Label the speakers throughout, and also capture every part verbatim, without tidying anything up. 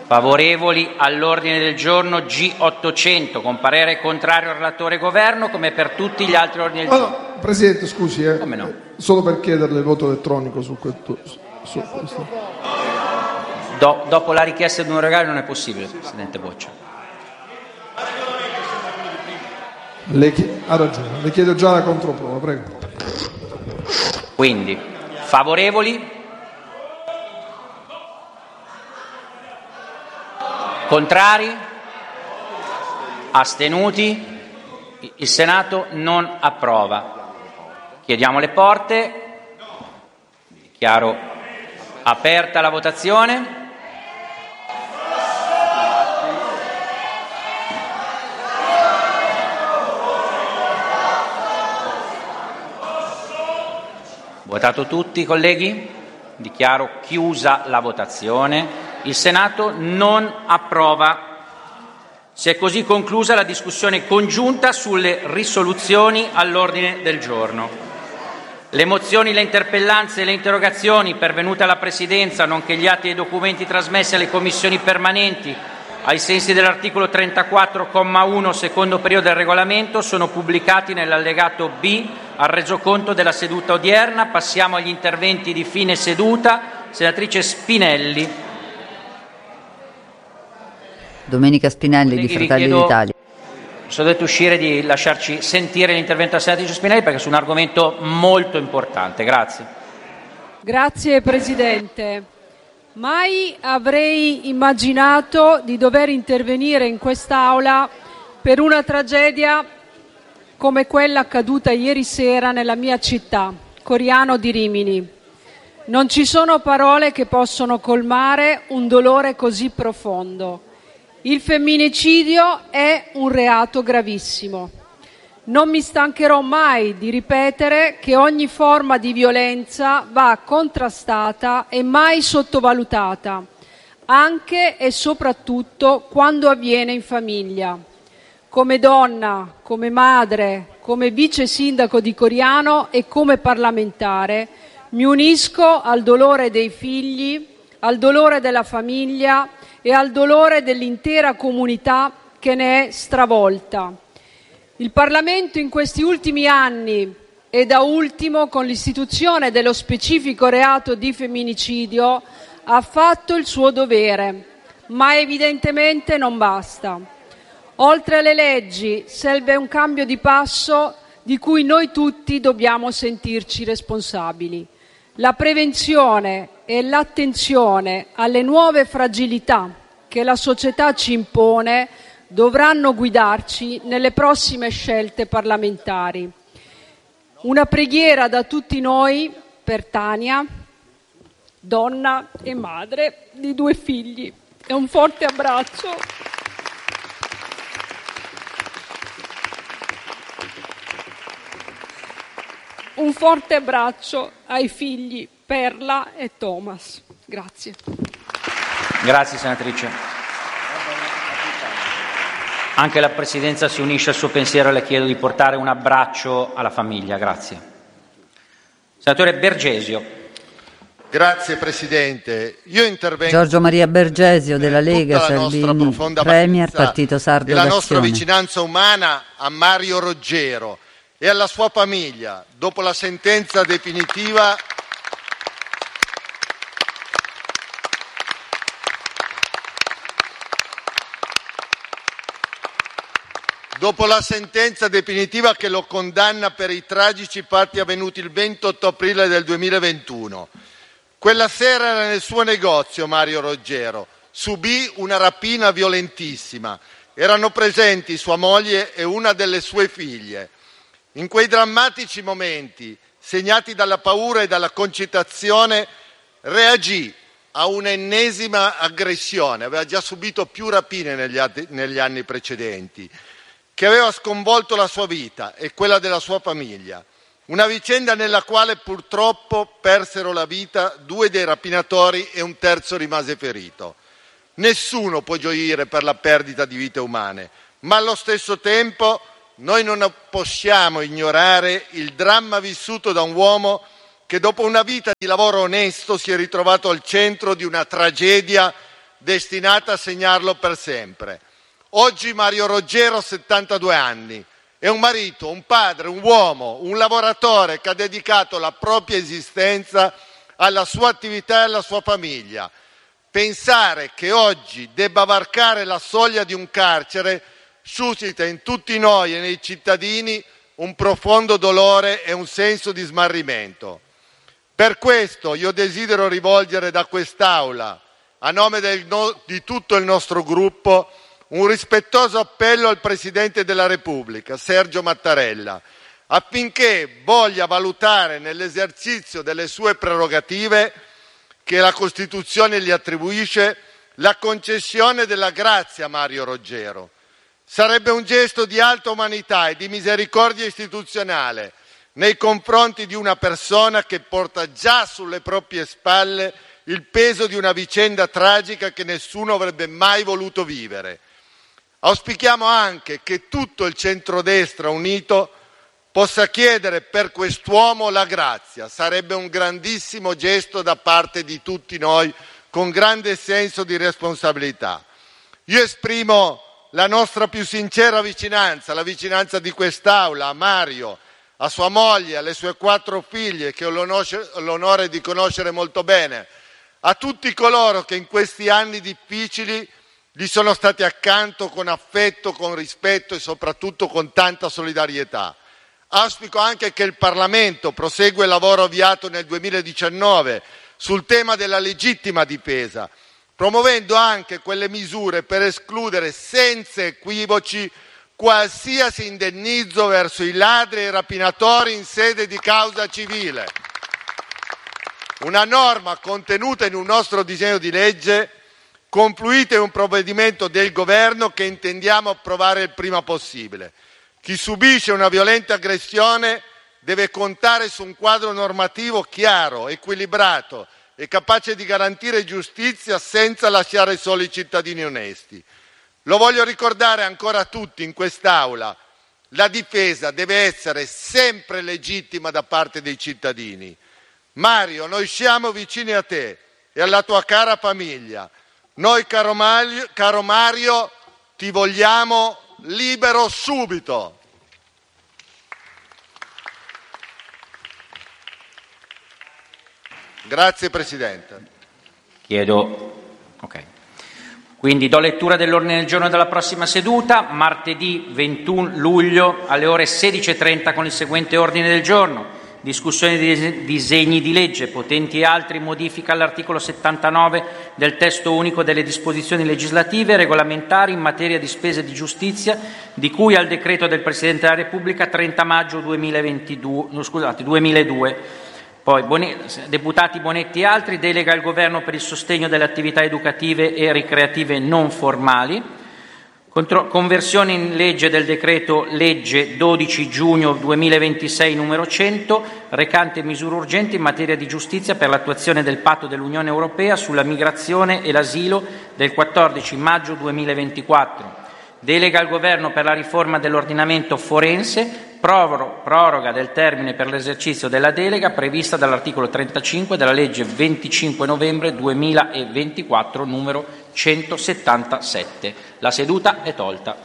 Speaker 1: Favorevoli all'ordine del giorno G ottocento con parere contrario al relatore Governo, come per tutti gli altri ordini del giorno.
Speaker 2: Oh, no, Presidente, scusi, eh.
Speaker 1: Come no?
Speaker 2: Solo per chiederle il voto elettronico su questo. Su questo.
Speaker 1: Do, dopo la richiesta di un regalo non è possibile, Presidente Boccia.
Speaker 2: Le chie- ha ragione, le chiedo già la controprova, prego.
Speaker 1: Quindi, favorevoli? Contrari? Astenuti? Il Senato non approva. Chiediamo le porte. Dichiaro aperta la votazione. Votato tutti, colleghi? Dichiaro chiusa la votazione. Il Senato non approva. Si è così conclusa la discussione congiunta sulle risoluzioni all'ordine del giorno. Le mozioni, le interpellanze e le interrogazioni pervenute alla Presidenza, nonché gli atti e i documenti trasmessi alle commissioni permanenti ai sensi dell'articolo trentaquattro, comma uno, secondo periodo del regolamento, sono pubblicati nell'allegato B al resoconto della seduta odierna. Passiamo agli interventi di fine seduta. Senatrice Spinelli.
Speaker 3: Domenica Spinelli,
Speaker 1: Colleghi,
Speaker 3: di Fratelli
Speaker 1: chiedo,
Speaker 3: d'Italia.
Speaker 1: Se dovete uscire, di lasciarci sentire l'intervento della senatrice Spinelli, perché è su un argomento molto importante. Grazie.
Speaker 4: Grazie Presidente. Mai avrei immaginato di dover intervenire in quest'Aula per una tragedia come quella accaduta ieri sera nella mia città, Coriano di Rimini. Non ci sono parole che possono colmare un dolore così profondo. Il femminicidio è un reato gravissimo. Non mi stancherò mai di ripetere che ogni forma di violenza va contrastata e mai sottovalutata, anche e soprattutto quando avviene in famiglia. Come donna, come madre, come vice sindaco di Coriano e come parlamentare, mi unisco al dolore dei figli, al dolore della famiglia e al dolore dell'intera comunità che ne è stravolta. Il Parlamento in questi ultimi anni, e da ultimo con l'istituzione dello specifico reato di femminicidio, ha fatto il suo dovere, ma evidentemente non basta. Oltre alle leggi serve un cambio di passo di cui noi tutti dobbiamo sentirci responsabili. La prevenzione e l'attenzione alle nuove fragilità che la società ci impone dovranno guidarci nelle prossime scelte parlamentari. Una preghiera da tutti noi per Tania, donna e madre di due figli, e un forte abbraccio. Un forte abbraccio ai figli Perla e Thomas. Grazie.
Speaker 1: Grazie senatrice. Anche la Presidenza si unisce al suo pensiero e le chiedo di portare un abbraccio alla famiglia. Grazie. Senatore Bergesio.
Speaker 5: Grazie Presidente. Io intervengo.
Speaker 3: Giorgio Maria Bergesio della Lega,
Speaker 5: tutta la nostra
Speaker 3: Salvini,
Speaker 5: profonda
Speaker 3: Premier,
Speaker 5: amarezza
Speaker 3: Partito Sardo
Speaker 5: e la
Speaker 3: d'Azione.
Speaker 5: nostra vicinanza umana a Mario Roggero e alla sua famiglia dopo la sentenza definitiva dopo la sentenza definitiva che lo condanna per i tragici fatti avvenuti il ventotto aprile del duemilaventuno. Quella sera era nel suo negozio Mario Roggero, subì una rapina violentissima. Erano presenti sua moglie e una delle sue figlie. In quei drammatici momenti, segnati dalla paura e dalla concitazione, reagì a un'ennesima aggressione. Aveva già subito più rapine negli, negli anni precedenti, che aveva sconvolto la sua vita e quella della sua famiglia. Una vicenda nella quale purtroppo persero la vita due dei rapinatori e un terzo rimase ferito. Nessuno può gioire per la perdita di vite umane, ma allo stesso tempo noi non possiamo ignorare il dramma vissuto da un uomo che dopo una vita di lavoro onesto si è ritrovato al centro di una tragedia destinata a segnarlo per sempre. Oggi Mario Roggero ha settantadue anni, è un marito, un padre, un uomo, un lavoratore che ha dedicato la propria esistenza alla sua attività e alla sua famiglia. Pensare che oggi debba varcare la soglia di un carcere suscita in tutti noi e nei cittadini un profondo dolore e un senso di smarrimento. Per questo io desidero rivolgere da quest'Aula, a nome del no- di tutto il nostro gruppo, un rispettoso appello al Presidente della Repubblica, Sergio Mattarella, affinché voglia valutare nell'esercizio delle sue prerogative che la Costituzione gli attribuisce la concessione della grazia a Mario Roggero. Sarebbe un gesto di alta umanità e di misericordia istituzionale nei confronti di una persona che porta già sulle proprie spalle il peso di una vicenda tragica che nessuno avrebbe mai voluto vivere. Auspichiamo anche che tutto il centrodestra unito possa chiedere per quest'uomo la grazia. Sarebbe un grandissimo gesto da parte di tutti noi, con grande senso di responsabilità. Io esprimo la nostra più sincera vicinanza, la vicinanza di quest'Aula a Mario, a sua moglie, alle sue quattro figlie che ho l'onore di conoscere molto bene, a tutti coloro che in questi anni difficili gli sono stati accanto con affetto, con rispetto e soprattutto con tanta solidarietà. Auspico anche che il Parlamento prosegua il lavoro avviato nel duemiladiciannove sul tema della legittima difesa, promuovendo anche quelle misure per escludere senza equivoci qualsiasi indennizzo verso i ladri e i rapinatori in sede di causa civile. Una norma contenuta in un nostro disegno di legge confluita in un provvedimento del Governo che intendiamo approvare il prima possibile. Chi subisce una violenta aggressione deve contare su un quadro normativo chiaro, equilibrato e capace di garantire giustizia senza lasciare soli i cittadini onesti. Lo voglio ricordare ancora a tutti in quest'Aula: la difesa deve essere sempre legittima da parte dei cittadini. Mario, noi siamo vicini a te e alla tua cara famiglia. Noi, caro Mario, caro Mario, ti vogliamo libero subito. Grazie Presidente.
Speaker 1: Chiedo. Ok. Quindi do lettura dell'ordine del giorno della prossima seduta, martedì ventuno luglio alle ore sedici e trenta con il seguente ordine del giorno. Discussione di disegni di legge, potenti e altri, modifica all'articolo settantanove del testo unico delle disposizioni legislative e regolamentari in materia di spese di giustizia, di cui al decreto del Presidente della Repubblica trenta maggio duemilaventidue, no, scusate, duemiladue. Poi, Bonetti, deputati Bonetti e altri, delega al Governo per il sostegno delle attività educative e ricreative non formali. Contro, conversione in legge del decreto legge dodici giugno duemilaventisei numero cento, recante misure urgenti in materia di giustizia per l'attuazione del patto dell'Unione Europea sulla migrazione e l'asilo del quattordici maggio duemilaventiquattro. Delega al Governo per la riforma dell'ordinamento forense, proroga del termine per l'esercizio della delega prevista dall'articolo trentacinque della legge venticinque novembre duemilaventiquattro numero centosettantasette. La seduta è tolta.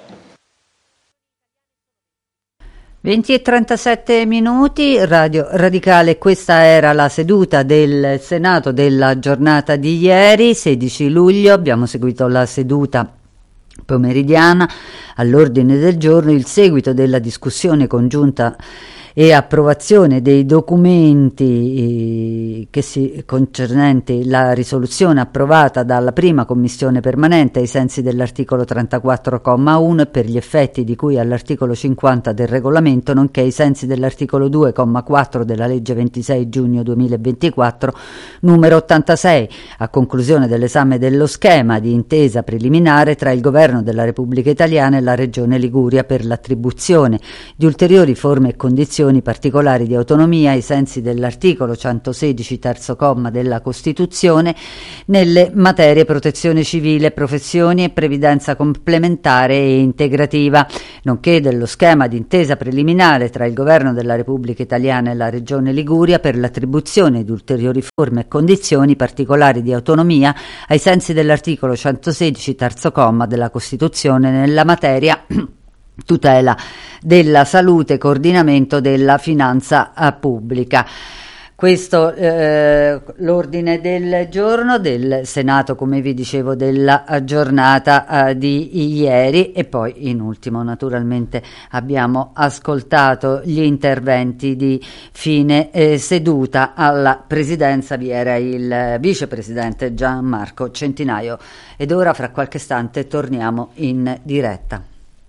Speaker 3: venti e trentasette minuti, Radio Radicale, questa era la seduta del Senato della giornata di ieri, sedici luglio, abbiamo seguito la seduta pomeridiana. All'ordine del giorno il seguito della discussione congiunta e approvazione dei documenti eh, che si concernenti la risoluzione approvata dalla prima commissione permanente ai sensi dell'articolo trentaquattro comma uno per gli effetti di cui all'articolo cinquanta del regolamento, nonché ai sensi dell'articolo due comma quattro della legge ventisei giugno duemilaventiquattro numero ottantasei, a conclusione dell'esame dello schema di intesa preliminare tra il Governo della Repubblica Italiana e la Regione Liguria per l'attribuzione di ulteriori forme e condizioni condizioni particolari di autonomia ai sensi dell'articolo centosedici terzo comma della Costituzione nelle materie protezione civile, professioni e previdenza complementare e integrativa, nonché dello schema di intesa preliminare tra il Governo della Repubblica Italiana e la Regione Liguria per l'attribuzione di ulteriori forme e condizioni particolari di autonomia ai sensi dell'articolo centosedici terzo comma della Costituzione nella materia tutela della salute e coordinamento della finanza pubblica. Questo eh, l'ordine del giorno del Senato, come vi dicevo, della giornata eh, di ieri, e poi in ultimo naturalmente abbiamo ascoltato gli interventi di fine eh, seduta. Alla presidenza vi era il vicepresidente Gianmarco Centinaio ed ora fra qualche istante torniamo in diretta.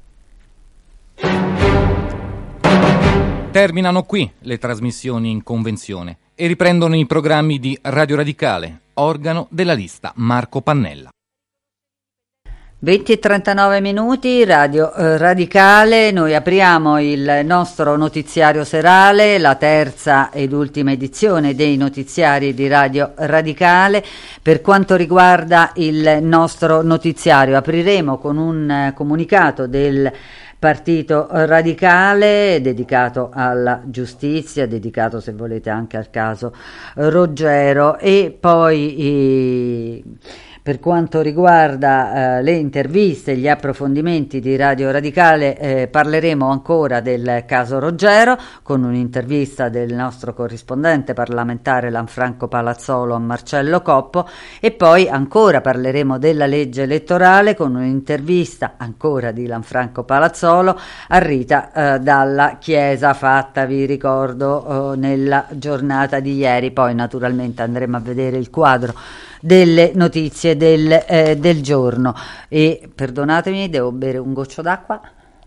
Speaker 6: Terminano qui le trasmissioni in convenzione e riprendono i programmi di Radio Radicale, organo della lista Marco Pannella.
Speaker 3: venti e trentanove minuti, Radio eh, Radicale, noi apriamo il nostro notiziario serale, la terza ed ultima edizione dei notiziari di Radio Radicale. Per quanto riguarda il nostro notiziario, apriremo con un eh, comunicato del Partito Radicale dedicato alla giustizia, dedicato se volete anche al caso Roggero, e poi eh, per quanto riguarda eh, le interviste, gli approfondimenti di Radio Radicale, eh, parleremo ancora del caso Roggero con un'intervista del nostro corrispondente parlamentare Lanfranco Palazzolo a Marcello Coppo, e poi ancora parleremo della legge elettorale con un'intervista ancora di Lanfranco Palazzolo a Rita eh, Dalla Chiesa, fatta, vi ricordo, eh, nella giornata di ieri. Poi naturalmente andremo a vedere il quadro delle notizie del, eh, del giorno, e perdonatemi, devo bere un goccio d'acqua.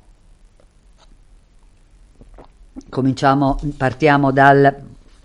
Speaker 3: Cominciamo, partiamo dal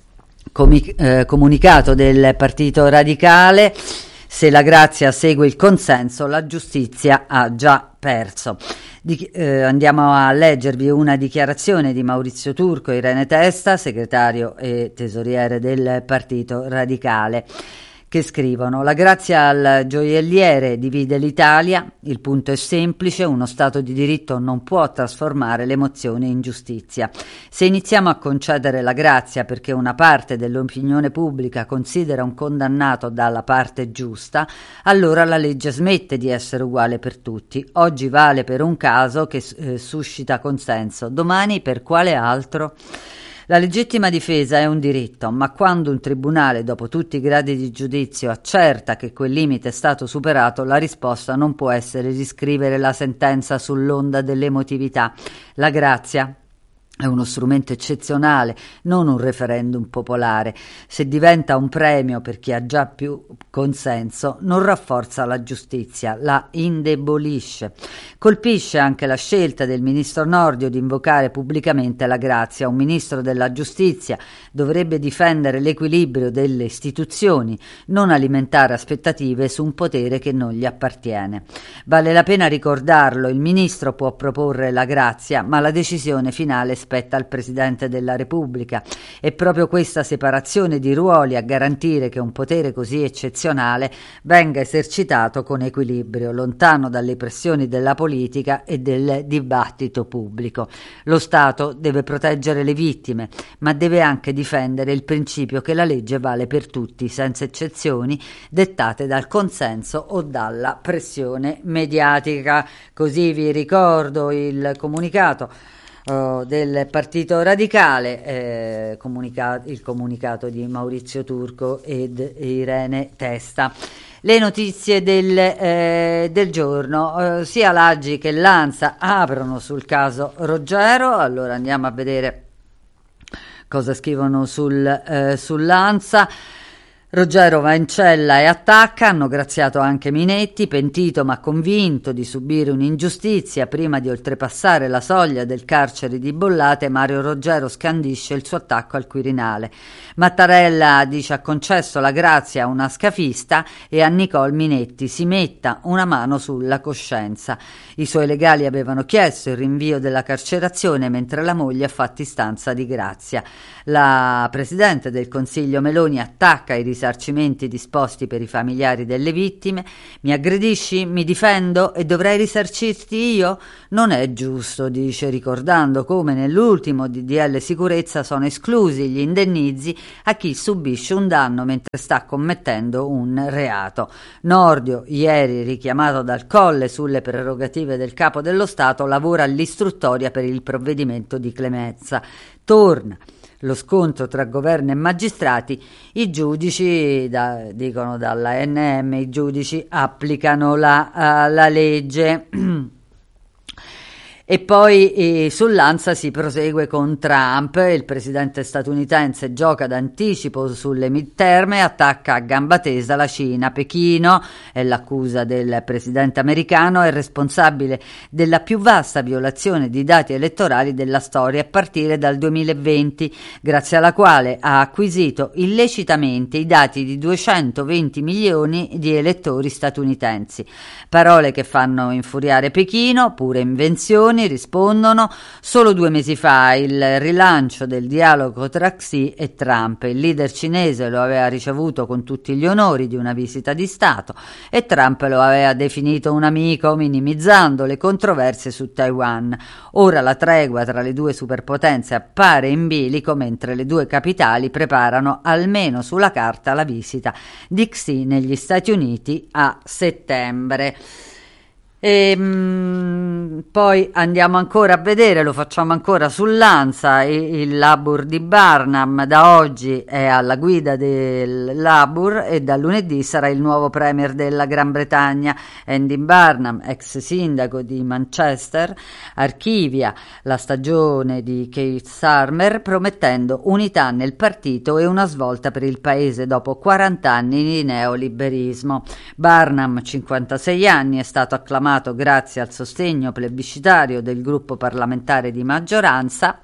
Speaker 3: comi- eh, comunicato del Partito Radicale. Se la grazia segue il consenso, la giustizia ha già perso. Di, eh, andiamo a leggervi una dichiarazione di Maurizio Turco e Irene Testa, segretario e tesoriere del Partito Radicale, che scrivono: la grazia al gioielliere divide l'Italia, il punto è semplice, uno Stato di diritto non può trasformare l'emozione in giustizia. Se iniziamo a concedere la grazia perché una parte dell'opinione pubblica considera un condannato dalla parte giusta, allora la legge smette di essere uguale per tutti. Oggi vale per un caso che eh, suscita consenso, domani per quale altro? La legittima difesa è un diritto, ma quando un tribunale, dopo tutti i gradi di giudizio, accerta che quel limite è stato superato, la risposta non può essere riscrivere la sentenza sull'onda dell'emotività. La grazia è uno strumento eccezionale, non un referendum popolare. Se diventa un premio per chi ha già più consenso, non rafforza la giustizia, la indebolisce. Colpisce anche la scelta del ministro Nordio di invocare pubblicamente la grazia. Un ministro della giustizia dovrebbe difendere l'equilibrio delle istituzioni, non alimentare aspettative su un potere che non gli appartiene. Vale la pena ricordarlo, il ministro può proporre la grazia, ma la decisione finale spetta al Presidente della Repubblica. È proprio questa separazione di ruoli a garantire che un potere così eccezionale venga esercitato con equilibrio, lontano dalle pressioni della politica e del dibattito pubblico. Lo Stato deve proteggere le vittime, ma deve anche difendere il principio che la legge vale per tutti, senza eccezioni, dettate dal consenso o dalla pressione mediatica. Così vi ricordo il comunicato del Partito Radicale, eh, comunica- il comunicato di Maurizio Turco ed Irene Testa. Le notizie del, eh, del giorno, eh, sia l'Aggi che l'Ansa aprono sul caso Roggero. Allora andiamo a vedere cosa scrivono sul, eh, sull'Ansa. Ruggero va in cella e attacca, hanno graziato anche Minetti, pentito ma convinto di subire un'ingiustizia. Prima di oltrepassare la soglia del carcere di Bollate, Mario Ruggero scandisce il suo attacco al Quirinale. Mattarella dice ha concesso la grazia a una scafista e a Nicole Minetti si metta una mano sulla coscienza. I suoi legali avevano chiesto il rinvio della carcerazione mentre la moglie ha fatto istanza di grazia. La Presidente del Consiglio Meloni attacca i risarcimenti disposti per i familiari delle vittime. Mi aggredisci, mi difendo e dovrei risarcirti io? Non è giusto, dice, ricordando come nell'ultimo D D L sicurezza sono esclusi gli indennizi a chi subisce un danno mentre sta commettendo un reato. Nordio, ieri richiamato dal Colle sulle prerogative del Capo dello Stato, lavora all'istruttoria per il provvedimento di clemenza. Torna lo scontro tra governo e magistrati, i giudici, da, dicono dalla A N M, i giudici applicano la, uh, la legge. E poi eh, sull'Ansa si prosegue con Trump, il presidente statunitense gioca d'anticipo sulle midterm e attacca a gamba tesa la Cina. Pechino, è l'accusa del presidente americano, è responsabile della più vasta violazione di dati elettorali della storia a partire dal duemilaventi, grazie alla quale ha acquisito illecitamente i dati di duecentoventi milioni di elettori statunitensi. Parole che fanno infuriare Pechino, pure invenzioni, rispondono. Solo due mesi fa il rilancio del dialogo tra Xi e Trump. Il leader cinese lo aveva ricevuto con tutti gli onori di una visita di Stato e Trump lo aveva definito un amico, minimizzando le controversie su Taiwan. Ora la tregua tra le due superpotenze appare in bilico mentre le due capitali preparano almeno sulla carta la visita di Xi negli Stati Uniti a settembre. E mh, poi andiamo ancora a vedere, lo facciamo ancora sull'Ansa, il, il Labour di Barnum da oggi è alla guida del Labour e da lunedì sarà il nuovo premier della Gran Bretagna. Andy Barnum, ex sindaco di Manchester, archivia la stagione di Keir Starmer promettendo unità nel partito e una svolta per il paese dopo quaranta anni di neoliberismo. Barnum, cinquantasei anni, è stato acclamato grazie al sostegno plebiscitario del gruppo parlamentare di maggioranza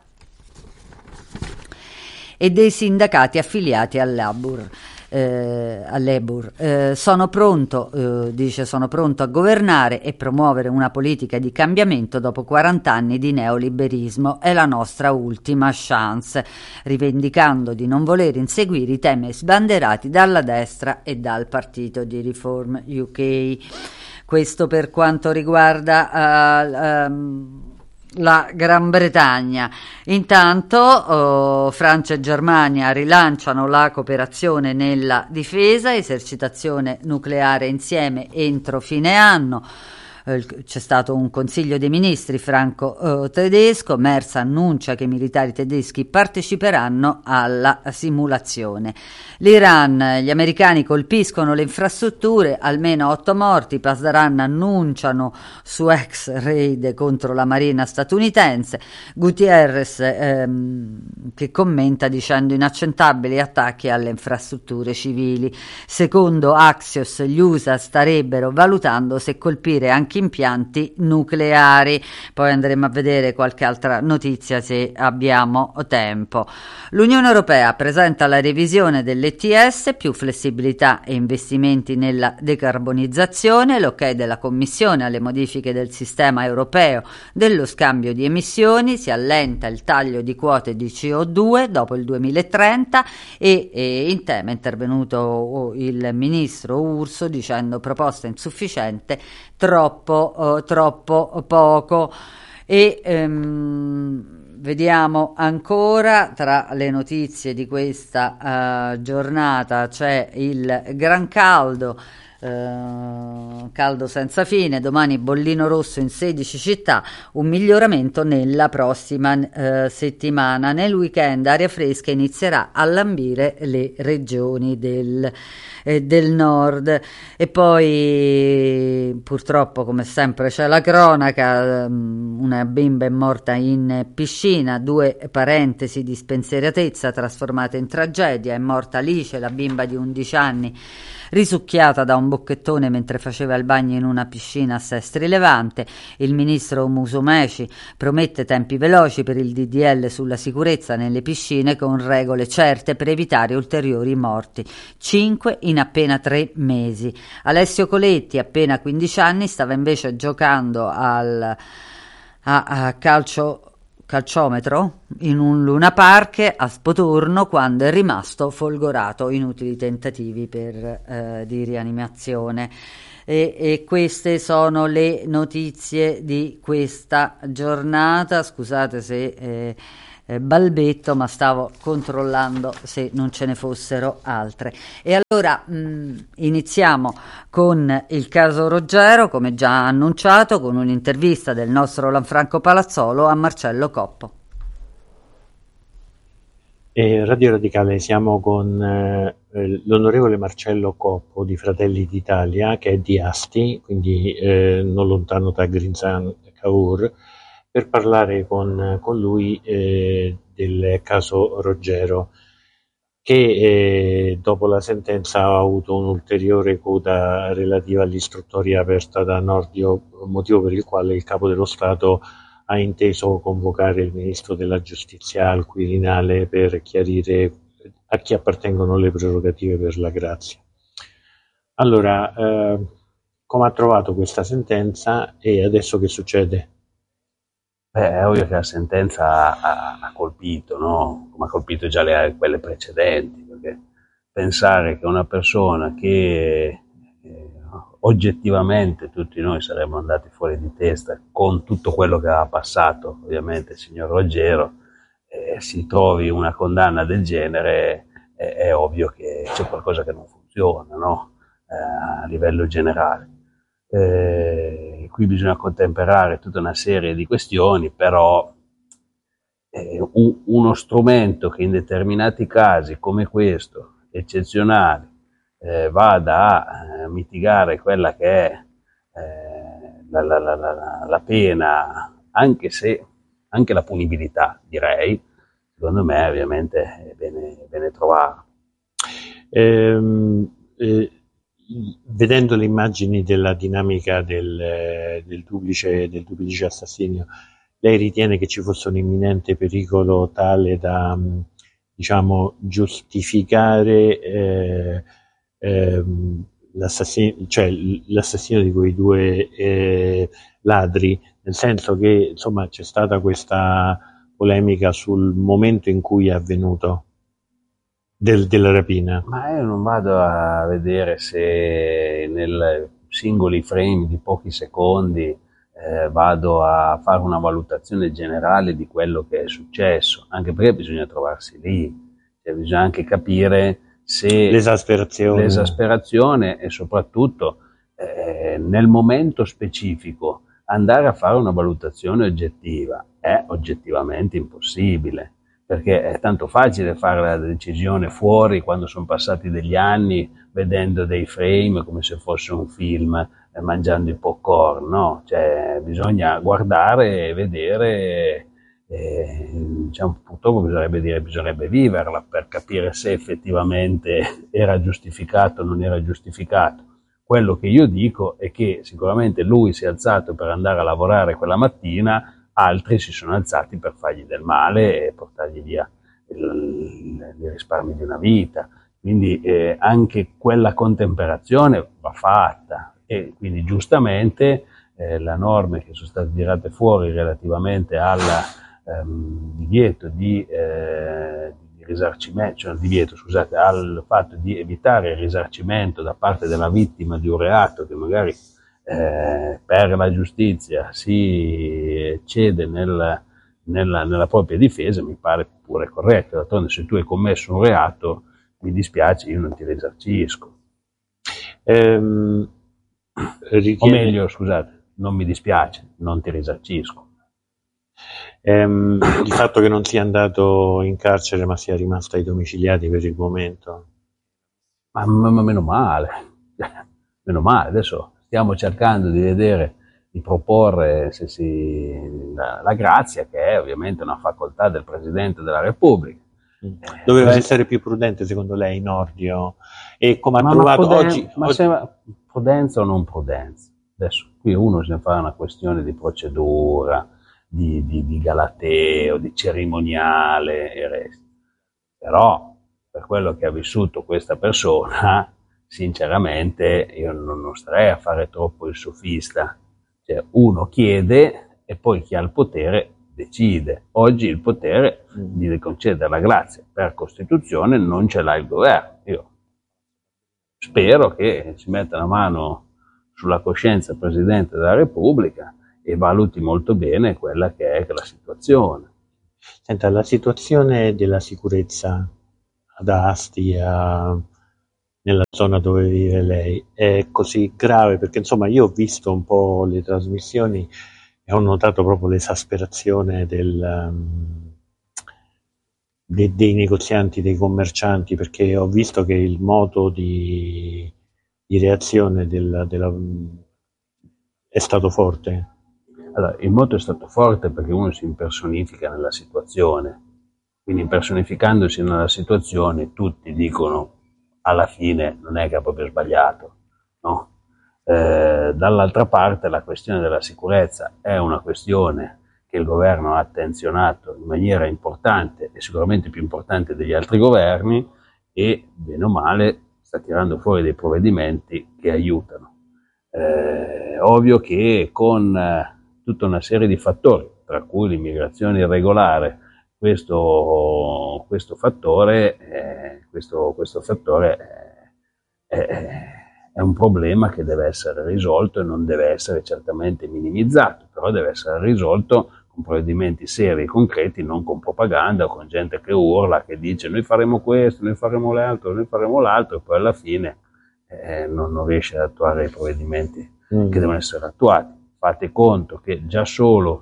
Speaker 3: e dei sindacati affiliati al Labour. Eh, all'Ebur. Eh, sono pronto, eh, dice, sono pronto a governare e promuovere una politica di cambiamento dopo quaranta anni di neoliberismo. È la nostra ultima chance, rivendicando di non voler inseguire i temi sbanderati dalla destra e dal partito di Reform U K. Questo per quanto riguarda uh, um, la Gran Bretagna. Intanto oh, Francia e Germania rilanciano la cooperazione nella difesa, esercitazione nucleare insieme entro fine anno. C'è stato un consiglio dei ministri franco-tedesco, Merz annuncia che i militari tedeschi parteciperanno alla simulazione. L'Iran, gli americani colpiscono le infrastrutture, almeno otto morti, Pasdaran annunciano su ex raid contro la marina statunitense, Gutierrez ehm, che commenta dicendo inaccettabili attacchi alle infrastrutture civili. Secondo Axios gli U S A starebbero valutando se colpire anche impianti nucleari. Poi andremo a vedere qualche altra notizia se abbiamo tempo. L'Unione Europea presenta la revisione dell'E T S, più flessibilità e investimenti nella decarbonizzazione, l'ok della Commissione alle modifiche del sistema europeo dello scambio di emissioni, si allenta il taglio di quote di C O due dopo il duemilatrenta e, e in tema è intervenuto il ministro Urso dicendo proposta insufficiente, troppo Uh, troppo poco. E um, vediamo ancora tra le notizie di questa uh, giornata c'è il gran caldo. Uh, caldo senza fine, domani bollino rosso in sedici città, un miglioramento nella prossima uh, settimana. Nel weekend aria fresca inizierà a lambire le regioni del, eh, del nord. E poi purtroppo, come sempre, c'è la cronaca, um, una bimba è morta in piscina, due parentesi di spensieratezza trasformate in tragedia. È morta Alice, la bimba di undici anni, risucchiata da un bocchettone mentre faceva il bagno in una piscina a Sestri Levante. Il ministro Musumeci promette tempi veloci per il D D L sulla sicurezza nelle piscine con regole certe per evitare ulteriori morti. Cinque in appena tre mesi. Alessio Coletti, appena quindici anni, stava invece giocando al a, a calcio calciometro in un Luna Park a Spotorno quando è rimasto folgorato. Inutili tentativi per, eh, di rianimazione. E, e queste sono le notizie di questa giornata. Scusate se eh, eh, balbetto, ma stavo controllando se non ce ne fossero altre. E allora mh, iniziamo con il caso Roggero, come già annunciato, con un'intervista del nostro Lanfranco Palazzolo a Marcello Coppo.
Speaker 7: E Radio Radicale siamo con eh, l'onorevole Marcello Coppo di Fratelli d'Italia, che è di Asti, quindi eh, non lontano da Grinzan Cavour, per parlare con, con lui eh, del caso Roggero, che eh, dopo la sentenza ha avuto un'ulteriore coda relativa all'istruttoria aperta da Nordio, motivo per il quale il Capo dello Stato ha inteso convocare il Ministro della Giustizia al Quirinale per chiarire a chi appartengono le prerogative per la grazia. Allora, eh, come ha trovato questa sentenza e adesso che succede?
Speaker 8: Beh, è ovvio che la sentenza ha, ha colpito, no? Come ha colpito già le, quelle precedenti, perché pensare che una persona che eh, oggettivamente tutti noi saremmo andati fuori di testa con tutto quello che ha passato, ovviamente il signor Roggero, eh, si trovi una condanna del genere, eh, è ovvio che c'è qualcosa che non funziona, no? Eh, a livello generale. Eh, qui bisogna contemperare tutta una serie di questioni, però eh, un, uno strumento che in determinati casi come questo, eccezionali, eh, vada a eh, mitigare quella che è eh, la, la, la, la, la pena, anche se anche la punibilità, direi, secondo me ovviamente è bene, è bene trovarlo.
Speaker 7: Ehm, eh, Vedendo le immagini della dinamica del, del, duplice, del duplice assassinio, lei ritiene che ci fosse un imminente pericolo tale da, diciamo, giustificare eh, eh, l'assassino, cioè l'assassino di quei due eh, ladri, nel senso che insomma c'è stata questa polemica sul momento in cui è avvenuto? Del, della rapina.
Speaker 8: Ma io non vado a vedere se nel singoli frame di pochi secondi eh, vado a fare una valutazione generale di quello che è successo, anche perché bisogna trovarsi lì, cioè, bisogna anche capire se
Speaker 7: l'esasperazione,
Speaker 8: l'esasperazione e soprattutto eh, nel momento specifico andare a fare una valutazione oggettiva è oggettivamente impossibile. Perché è tanto facile fare la decisione fuori quando sono passati degli anni, vedendo dei frame come se fosse un film, eh, mangiando i popcorn, no? Cioè bisogna guardare e vedere, eh, diciamo, purtroppo bisognerebbe dire, bisognerebbe viverla per capire se effettivamente era giustificato o non era giustificato. Quello che io dico è che sicuramente lui si è alzato per andare a lavorare quella mattina, altri si sono alzati per fargli del male e portargli via i risparmi di una vita. Quindi eh, anche quella contemperazione va fatta e quindi giustamente eh, le norme che sono state tirate fuori relativamente al ehm, divieto di, eh, di risarcimento, cioè divieto, scusate, al fatto di evitare il risarcimento da parte della vittima di un reato che magari Eh, per la giustizia si cede nel, nella, nella propria difesa, mi pare pure corretto. D'altronde se tu hai commesso un reato, mi dispiace, io non ti risarcisco.
Speaker 7: Ehm, richiede...
Speaker 8: O meglio, scusate, non mi dispiace, non ti risarcisco.
Speaker 7: Ehm, il fatto che non sia andato in carcere ma sia rimasto ai domiciliati per il momento.
Speaker 8: Ma, ma, ma meno male, meno male, adesso stiamo cercando di vedere, di proporre se si, la, la grazia, che è ovviamente una facoltà del Presidente della Repubblica.
Speaker 7: Doveva
Speaker 8: Beh,
Speaker 7: essere più prudente secondo lei Nordio? E come ha
Speaker 8: ma,
Speaker 7: trovato
Speaker 8: ma pruden-
Speaker 7: oggi?
Speaker 8: Ma
Speaker 7: oggi...
Speaker 8: sembra prudenza o non prudenza? Adesso qui uno se ne fa una questione di procedura, di, di, di galateo, di cerimoniale e resto. Però per quello che ha vissuto questa persona, sinceramente io non, non starei a fare troppo il sofista. Cioè, uno chiede e poi chi ha il potere decide. Oggi il potere di concedere la grazia per Costituzione non ce l'ha il governo. Io spero che ci metta la mano sulla coscienza il Presidente della Repubblica e valuti molto bene quella che è la situazione.
Speaker 7: Senta, la situazione della sicurezza ad Asti, a... nella zona dove vive lei, è così grave? Perché insomma io ho visto un po' le trasmissioni e ho notato proprio l'esasperazione del, um, de, dei negozianti, dei commercianti, perché ho visto che il modo di, di reazione del, della, è stato forte.
Speaker 8: Allora, il moto è stato forte perché uno si impersonifica nella situazione, quindi impersonificandosi nella situazione tutti dicono alla fine non è che ha proprio sbagliato, no? Eh, dall'altra parte la questione della sicurezza è una questione che il governo ha attenzionato in maniera importante e sicuramente più importante degli altri governi e bene o male sta tirando fuori dei provvedimenti che aiutano. Eh, ovvio che con eh, tutta una serie di fattori, tra cui l'immigrazione irregolare, questo, questo fattore, eh, questo, questo fattore è, è, è un problema che deve essere risolto e non deve essere certamente minimizzato, però deve essere risolto con provvedimenti seri e concreti, non con propaganda o con gente che urla, che dice noi faremo questo, noi faremo l'altro, noi faremo l'altro, e poi alla fine eh, non, non riesce ad attuare i provvedimenti mm. che devono essere attuati. Fate conto che già solo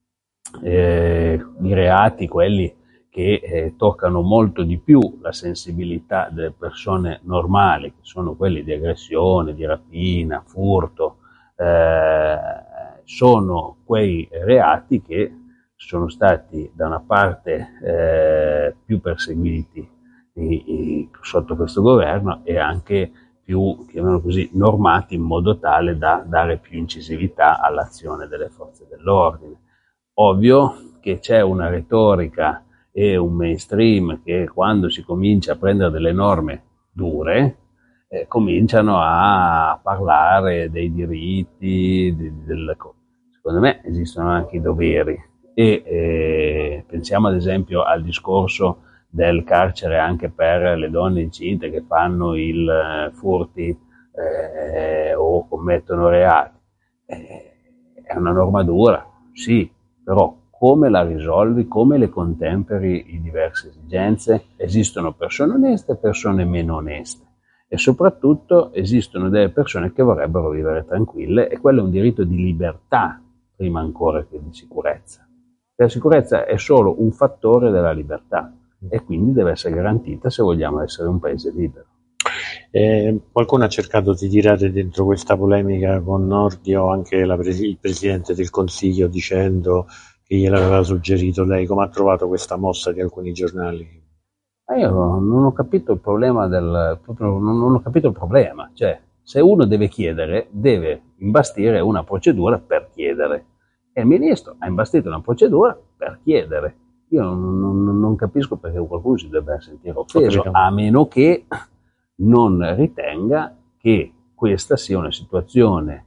Speaker 8: eh, i reati, quelli che eh, toccano molto di più la sensibilità delle persone normali, che sono quelli di aggressione, di rapina, furto, eh, sono quei reati che sono stati da una parte eh, più perseguiti i, i, sotto questo governo e anche più, chiamiamolo così, normati in modo tale da dare più incisività all'azione delle forze dell'ordine. Ovvio che c'è una retorica e un mainstream che quando si comincia a prendere delle norme dure eh, cominciano a parlare dei diritti, di, del, secondo me esistono anche i doveri e eh, pensiamo ad esempio al discorso del carcere anche per le donne incinte che fanno il eh, furti eh, o commettono reati. Eh, è una norma dura, sì, però come la risolvi, come le contemperi i diverse esigenze? Esistono persone oneste e persone meno oneste e soprattutto esistono delle persone che vorrebbero vivere tranquille e quello è un diritto di libertà prima ancora che di sicurezza. La sicurezza è solo un fattore della libertà e quindi deve essere garantita se vogliamo essere un paese libero.
Speaker 7: Eh, qualcuno ha cercato di tirare dentro questa polemica con Nordio anche la pres- il Presidente del Consiglio dicendo che gliel'aveva suggerito lei. Come ha trovato questa mossa di alcuni giornali?
Speaker 8: Ma io non ho capito il problema del proprio, non ho capito il problema, cioè se uno deve chiedere deve imbastire una procedura per chiedere e il ministro ha imbastito una procedura per chiedere. Io non, non, non capisco perché qualcuno si debba sentire offeso, a meno che non ritenga che questa sia una situazione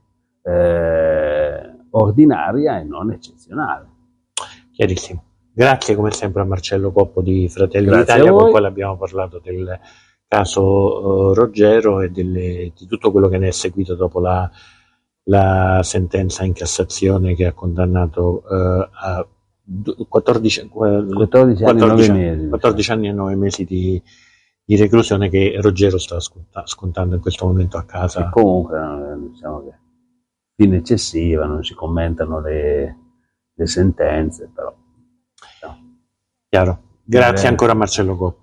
Speaker 8: eh, ordinaria e non eccezionale.
Speaker 7: Chiarissimo. Grazie come sempre a Marcello Coppo di Fratelli
Speaker 8: Grazie
Speaker 7: d'Italia, con il quale abbiamo parlato del caso uh, Roggero e delle, di tutto quello che ne è seguito dopo la, la sentenza in Cassazione che ha condannato uh, a quattordici,
Speaker 8: quattordici, anni, quattordici,
Speaker 7: nove mesi, quattordici anni e nove mesi di, di reclusione che Ruggero sta scontando in questo momento a casa.
Speaker 8: E comunque diciamo che fine eccessiva, non si commentano le, le sentenze, però no.
Speaker 7: Chiaro. Grazie ancora a Marcello Coppo.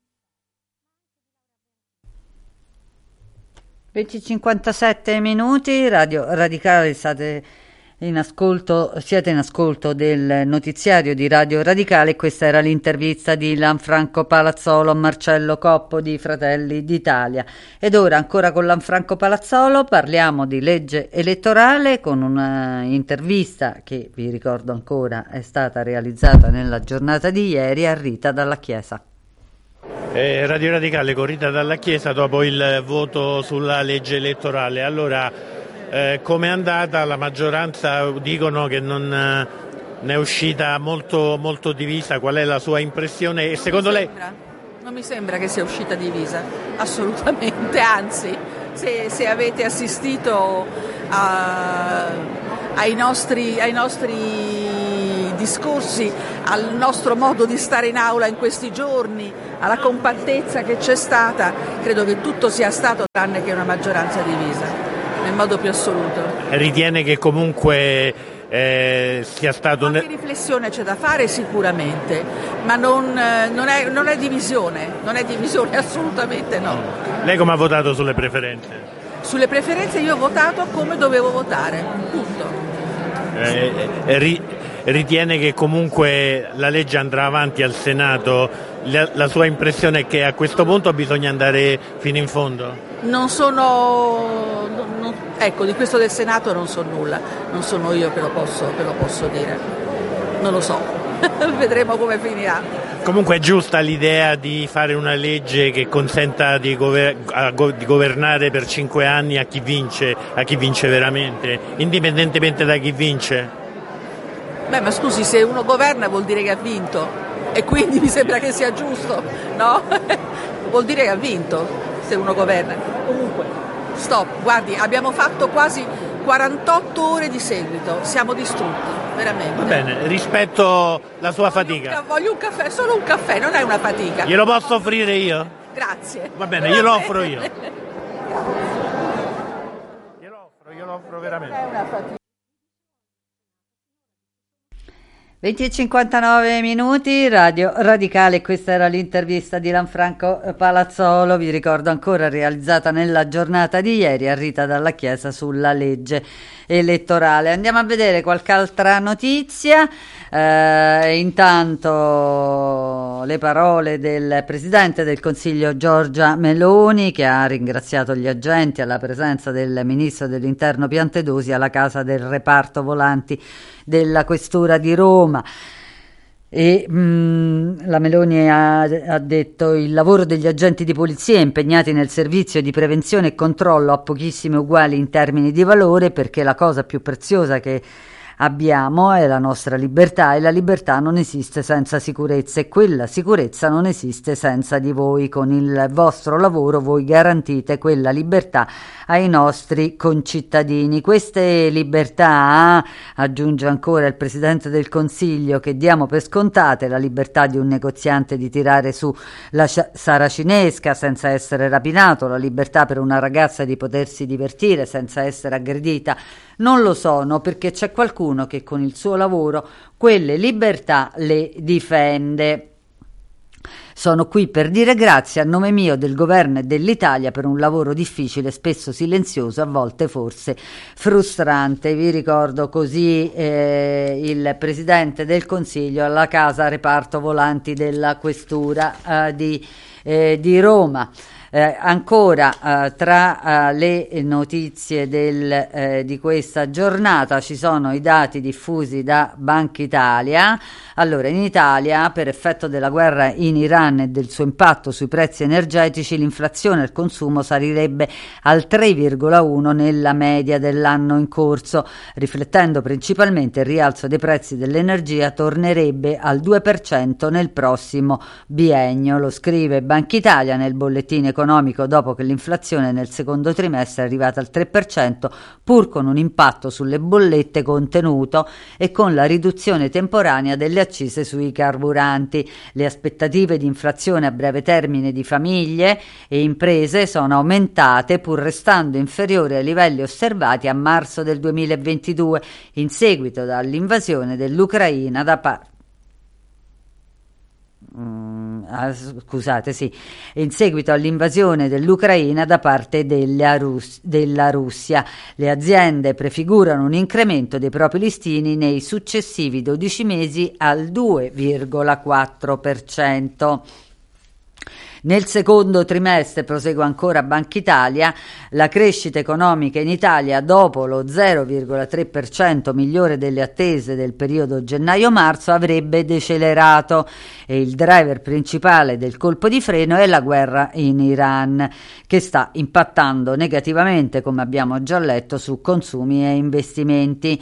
Speaker 3: venti e cinquantasette minuti, Radio Radicale, state in ascolto, siete in ascolto del notiziario di Radio Radicale. Questa era l'intervista di Lanfranco Palazzolo a Marcello Coppo di Fratelli d'Italia. Ed ora ancora con Lanfranco Palazzolo parliamo di legge elettorale con un'intervista che vi ricordo ancora è stata realizzata nella giornata di ieri a Rita Dalla Chiesa.
Speaker 9: Eh, Radio Radicale con Rita Dalla Chiesa dopo il voto sulla legge elettorale. Allora, eh, come è andata? La maggioranza dicono che non eh, ne è uscita molto, molto divisa. Qual è la sua impressione? E secondo lei?
Speaker 10: Non mi sembra che sia uscita divisa, assolutamente, anzi, se, se avete assistito a, ai, nostri, ai nostri discorsi, al nostro modo di stare in aula in questi giorni, alla compattezza che c'è stata, credo che tutto sia stato tranne che una maggioranza divisa, nel modo più assoluto.
Speaker 9: Ritiene che comunque eh, sia stato...
Speaker 10: Qualche riflessione c'è da fare sicuramente, ma non, non, è, non è divisione, non è divisione, assolutamente no.
Speaker 9: Lei come ha votato sulle preferenze?
Speaker 10: Sulle preferenze io ho votato come dovevo votare, punto.
Speaker 9: Eh, eh, ri, ritiene che comunque la legge andrà avanti al Senato? La, la sua impressione è che a questo punto bisogna andare fino in fondo?
Speaker 10: Non sono, non, non, ecco, di questo del Senato non so nulla, non sono io che lo posso, che lo posso dire, non lo so, vedremo come finirà.
Speaker 9: Comunque è giusta l'idea di fare una legge che consenta di, gover- go- di governare per cinque anni a chi vince, a chi vince veramente, indipendentemente da chi vince?
Speaker 10: Beh, ma scusi, se uno governa vuol dire che ha vinto. E quindi mi sembra che sia giusto, no? Vuol dire che ha vinto se uno governa. Comunque, stop, guardi, abbiamo fatto quasi quarantotto ore di seguito, siamo distrutti, veramente.
Speaker 9: Va bene, rispetto la sua fatica.
Speaker 10: Voglio un caffè, solo un caffè, non è una fatica.
Speaker 9: Glielo posso offrire io?
Speaker 10: Grazie.
Speaker 9: Va bene, glielo offro io. Glielo offro, glielo offro veramente.
Speaker 10: È una fatica.
Speaker 3: venti e cinquantanove minuti, Radio Radicale, questa era l'intervista di Lanfranco Palazzolo, vi ricordo ancora realizzata nella giornata di ieri a Rita Dalla Chiesa sulla legge elettorale. Andiamo a vedere qualche altra notizia, eh, intanto le parole del Presidente del Consiglio Giorgia Meloni che ha ringraziato gli agenti alla presenza del Ministro dell'Interno Piantedosi alla casa del reparto volanti della Questura di Roma. E mh, la Meloni ha, ha detto il lavoro degli agenti di polizia impegnati nel servizio di prevenzione e controllo ha pochissime uguali in termini di valore, perché la cosa più preziosa che abbiamo è la nostra libertà e la libertà non esiste senza sicurezza e quella sicurezza non esiste senza di voi. Con il vostro lavoro voi garantite quella libertà ai nostri concittadini. Queste libertà, aggiunge ancora il Presidente del Consiglio, che diamo per scontate: la libertà di un negoziante di tirare su la saracinesca senza essere rapinato, la libertà per una ragazza di potersi divertire senza essere aggredita, non lo sono, perché c'è qualcuno che con il suo lavoro quelle libertà le difende. Sono qui per dire grazie a nome mio, del governo e dell'Italia per un lavoro difficile, spesso silenzioso, a volte forse frustrante. Vi ricordo così eh, il Presidente del Consiglio alla casa reparto volanti della Questura eh, di, eh, di Roma. Eh, ancora eh, tra eh, le notizie del, eh, di questa giornata ci sono i dati diffusi da Banca Italia. Allora, in Italia, per effetto della guerra in Iran e del suo impatto sui prezzi energetici, l'inflazione al consumo salirebbe al tre virgola uno nella media dell'anno in corso. Riflettendo principalmente il rialzo dei prezzi dell'energia, tornerebbe al due per cento nel prossimo biennio. Lo scrive Banca Italia nel bollettino economico dopo che l'inflazione nel secondo trimestre è arrivata al tre per cento, pur con un impatto sulle bollette contenuto e con la riduzione temporanea delle accise sui carburanti. Le aspettative di inflazione a breve termine di famiglie e imprese sono aumentate, pur restando inferiori ai livelli osservati a marzo del duemilaventidue, in seguito all'invasione dell'Ucraina da parte Mm, ah, scusate, sì, in seguito all'invasione dell'Ucraina da parte della, Rus- della Russia. Le aziende prefigurano un incremento dei propri listini nei successivi dodici mesi al due virgola quattro per cento. Nel secondo trimestre, prosegue ancora Banca Italia, la crescita economica in Italia dopo lo zero virgola tre per cento migliore delle attese del periodo gennaio-marzo avrebbe decelerato e il driver principale del colpo di freno è la guerra in Iran, che sta impattando negativamente, come abbiamo già letto, su consumi e investimenti.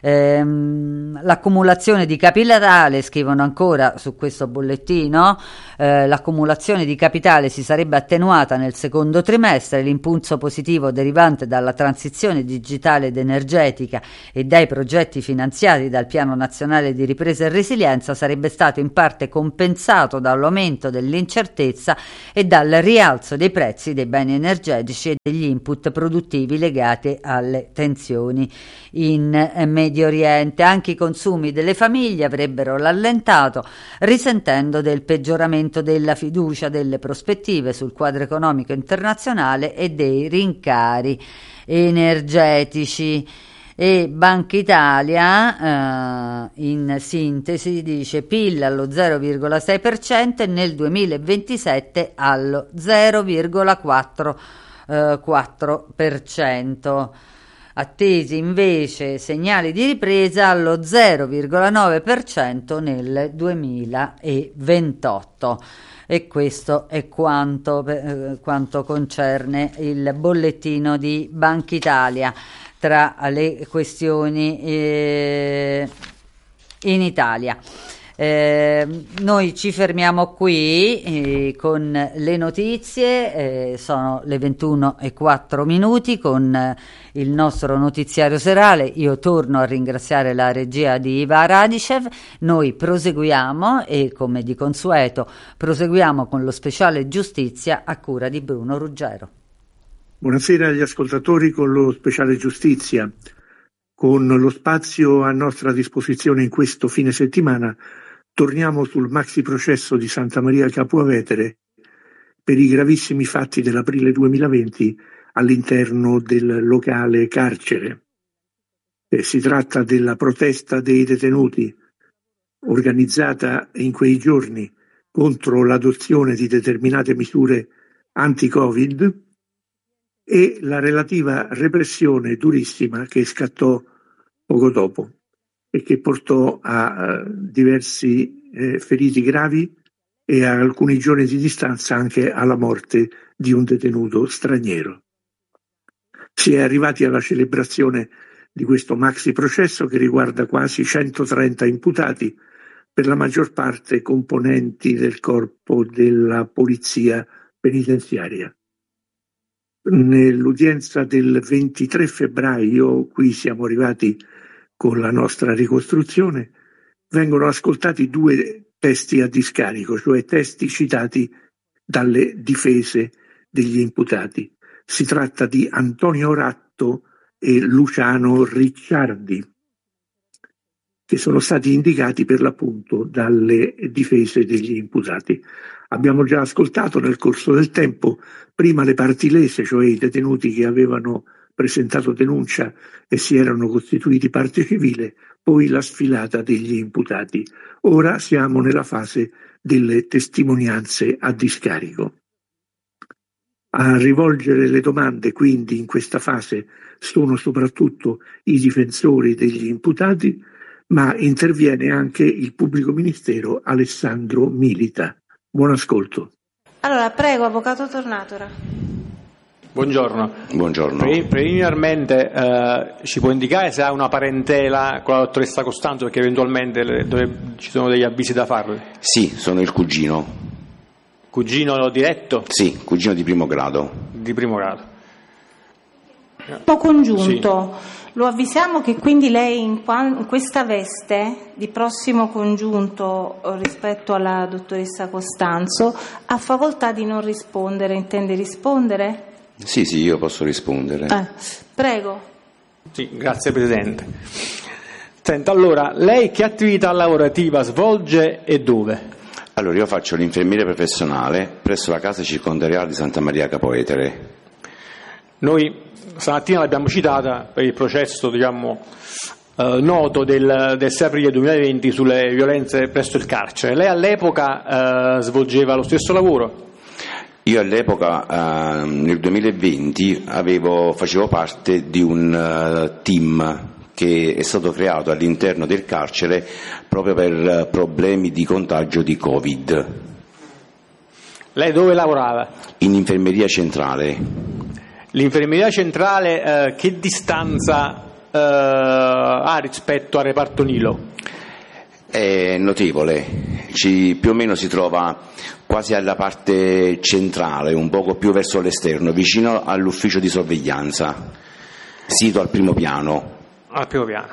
Speaker 3: Ehm, l'accumulazione di capitale, scrivono ancora su questo bollettino, eh, l'accumulazione di capitale si sarebbe attenuata nel secondo trimestre. L'impulso positivo derivante dalla transizione digitale ed energetica e dai progetti finanziati dal Piano Nazionale di Ripresa e Resilienza sarebbe stato in parte compensato dall'aumento dell'incertezza e dal rialzo dei prezzi dei beni energetici e degli input produttivi legati alle tensioni in eh, Medio Oriente. Anche i consumi delle famiglie avrebbero rallentato, risentendo del peggioramento della fiducia delle prospettive sul quadro economico internazionale e dei rincari energetici. E Banca Italia, eh, in sintesi, dice P I L allo zero virgola sei per cento e nel duemilaventisette allo zero virgola quattro per cento. Attesi invece segnali di ripresa allo zero virgola nove per cento nel duemilaventotto. E questo è quanto, eh, quanto concerne il bollettino di Banca Italia. Tra le questioni eh, in Italia. Eh, noi ci fermiamo qui eh, con le notizie, eh, sono le ventuno e quattro minuti con eh, il nostro notiziario serale. Io torno a ringraziare la regia di Iva Radicev. Noi proseguiamo e, come di consueto, proseguiamo con lo speciale giustizia a cura di Bruno Ruggero.
Speaker 11: Buonasera agli ascoltatori con lo speciale giustizia. Con lo spazio a nostra disposizione in questo fine settimana torniamo sul maxi processo di Santa Maria Capua Vetere per i gravissimi fatti dell'aprile duemilaventi all'interno del locale carcere. Eh, si tratta della protesta dei detenuti organizzata in quei giorni contro l'adozione di determinate misure anti-Covid e la relativa repressione durissima che scattò poco dopo e che portò a uh, diversi eh, feriti gravi e a alcuni giorni di distanza anche alla morte di un detenuto straniero. Si è arrivati alla celebrazione di questo maxi processo che riguarda quasi centotrenta imputati, per la maggior parte componenti del corpo della polizia penitenziaria. Nell'udienza del ventitré febbraio, qui siamo arrivati con la nostra ricostruzione, vengono ascoltati due testi a discarico, cioè testi citati dalle difese degli imputati. Si tratta di Antonio Ratto e Luciano Ricciardi, che sono stati indicati per l'appunto dalle difese degli imputati. Abbiamo già ascoltato nel corso del tempo prima le parti lese, cioè i detenuti che avevano presentato denuncia e si erano costituiti parte civile, poi la sfilata degli imputati. Ora siamo nella fase delle testimonianze a discarico. A rivolgere le domande quindi in questa fase sono soprattutto i difensori degli imputati, ma interviene anche il pubblico ministero Alessandro Milita. Buon ascolto.
Speaker 12: Allora, prego, avvocato Tornatora.
Speaker 13: Buongiorno.
Speaker 14: Buongiorno.
Speaker 13: Pre- preliminarmente eh, ci può indicare se ha una parentela con la dottoressa Costanzo, perché eventualmente le, dove ci sono degli avvisi da farle?
Speaker 14: Sì, sono il cugino.
Speaker 13: Cugino diretto?
Speaker 14: Sì, cugino di primo grado.
Speaker 13: Di primo grado.
Speaker 12: Congiunto, sì. Lo avvisiamo che quindi lei in, qua, in questa veste di prossimo congiunto rispetto alla dottoressa Costanzo ha facoltà di non rispondere, intende rispondere?
Speaker 14: Sì, sì, io posso rispondere.
Speaker 12: Eh, prego.
Speaker 13: Sì, grazie Presidente. Senta, allora, lei che attività lavorativa svolge e dove?
Speaker 14: Allora, io faccio l'infermiere professionale presso la casa circondariale di Santa Maria Capoetere.
Speaker 13: Noi stamattina l'abbiamo citata per il processo, diciamo, eh, noto del, del sei aprile duemilaventi sulle violenze presso il carcere. Lei all'epoca eh, svolgeva lo stesso lavoro?
Speaker 14: Io all'epoca, eh, nel duemilaventi, avevo, facevo parte di un uh, team che è stato creato all'interno del carcere proprio per problemi di contagio di Covid.
Speaker 13: Lei dove lavorava?
Speaker 14: In infermeria centrale.
Speaker 13: L'infermeria centrale eh, che distanza eh, ha rispetto al reparto Nilo?
Speaker 14: È notevole, ci, più o meno si trova quasi alla parte centrale, un poco più verso l'esterno, vicino all'ufficio di sorveglianza, sito al primo piano.
Speaker 13: Al primo piano.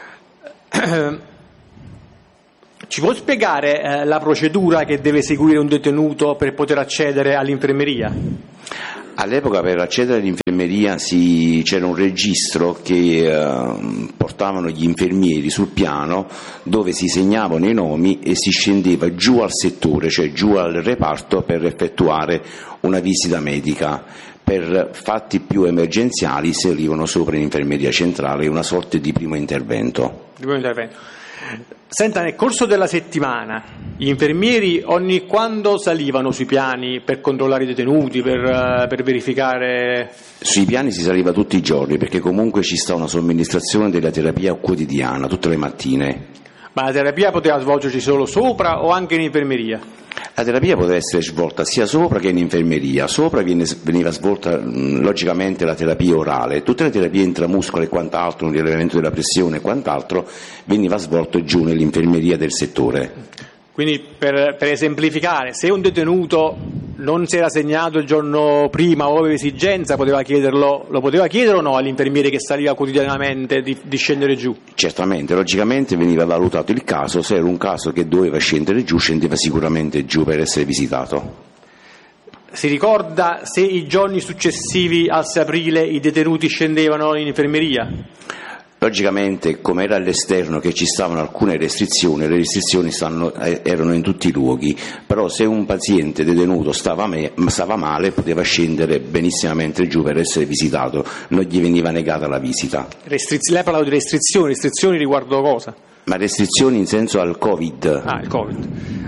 Speaker 13: Ci può spiegare eh, la procedura che deve seguire un detenuto per poter accedere all'infermeria?
Speaker 14: All'epoca per accedere all'infermeria si, c'era un registro che eh, portavano gli infermieri sul piano dove si segnavano i nomi e si scendeva giù al settore, cioè giù al reparto per effettuare una visita medica. Per fatti più emergenziali si arrivano sopra in infermeria centrale, una sorta di primo intervento.
Speaker 13: Di primo intervento. Senta, nel corso della settimana gli infermieri ogni quando salivano sui piani per controllare i detenuti, per, per verificare?
Speaker 14: Sui piani si saliva tutti i giorni perché comunque ci sta una somministrazione della terapia quotidiana, tutte le mattine.
Speaker 13: Ma la terapia poteva svolgersi solo sopra o anche in infermeria?
Speaker 14: La terapia poteva essere svolta sia sopra che in infermeria. Sopra viene, veniva svolta mh, logicamente la terapia orale, tutte le terapie intramuscolo e quant'altro, un rilevamento della pressione e quant'altro veniva svolto giù nell'infermeria del settore.
Speaker 13: Quindi per, per esemplificare, se un detenuto non si era segnato il giorno prima o aveva esigenza, poteva chiederlo, lo poteva chiedere o no all'infermiere che saliva quotidianamente di, di scendere giù?
Speaker 14: Certamente, logicamente veniva valutato il caso, se era un caso che doveva scendere giù, scendeva sicuramente giù per essere visitato.
Speaker 13: Si ricorda se i giorni successivi al sei aprile i detenuti scendevano in infermeria?
Speaker 14: Logicamente, come era all'esterno che ci stavano alcune restrizioni, le restrizioni stanno, eh, erano in tutti i luoghi, però se un paziente detenuto stava, me, stava male poteva scendere benissimamente giù per essere visitato, non gli veniva negata la visita.
Speaker 13: Restriz- lei ha parlato di restrizioni, restrizioni riguardo cosa?
Speaker 14: Ma restrizioni in senso al Covid.
Speaker 13: Ah, il Covid.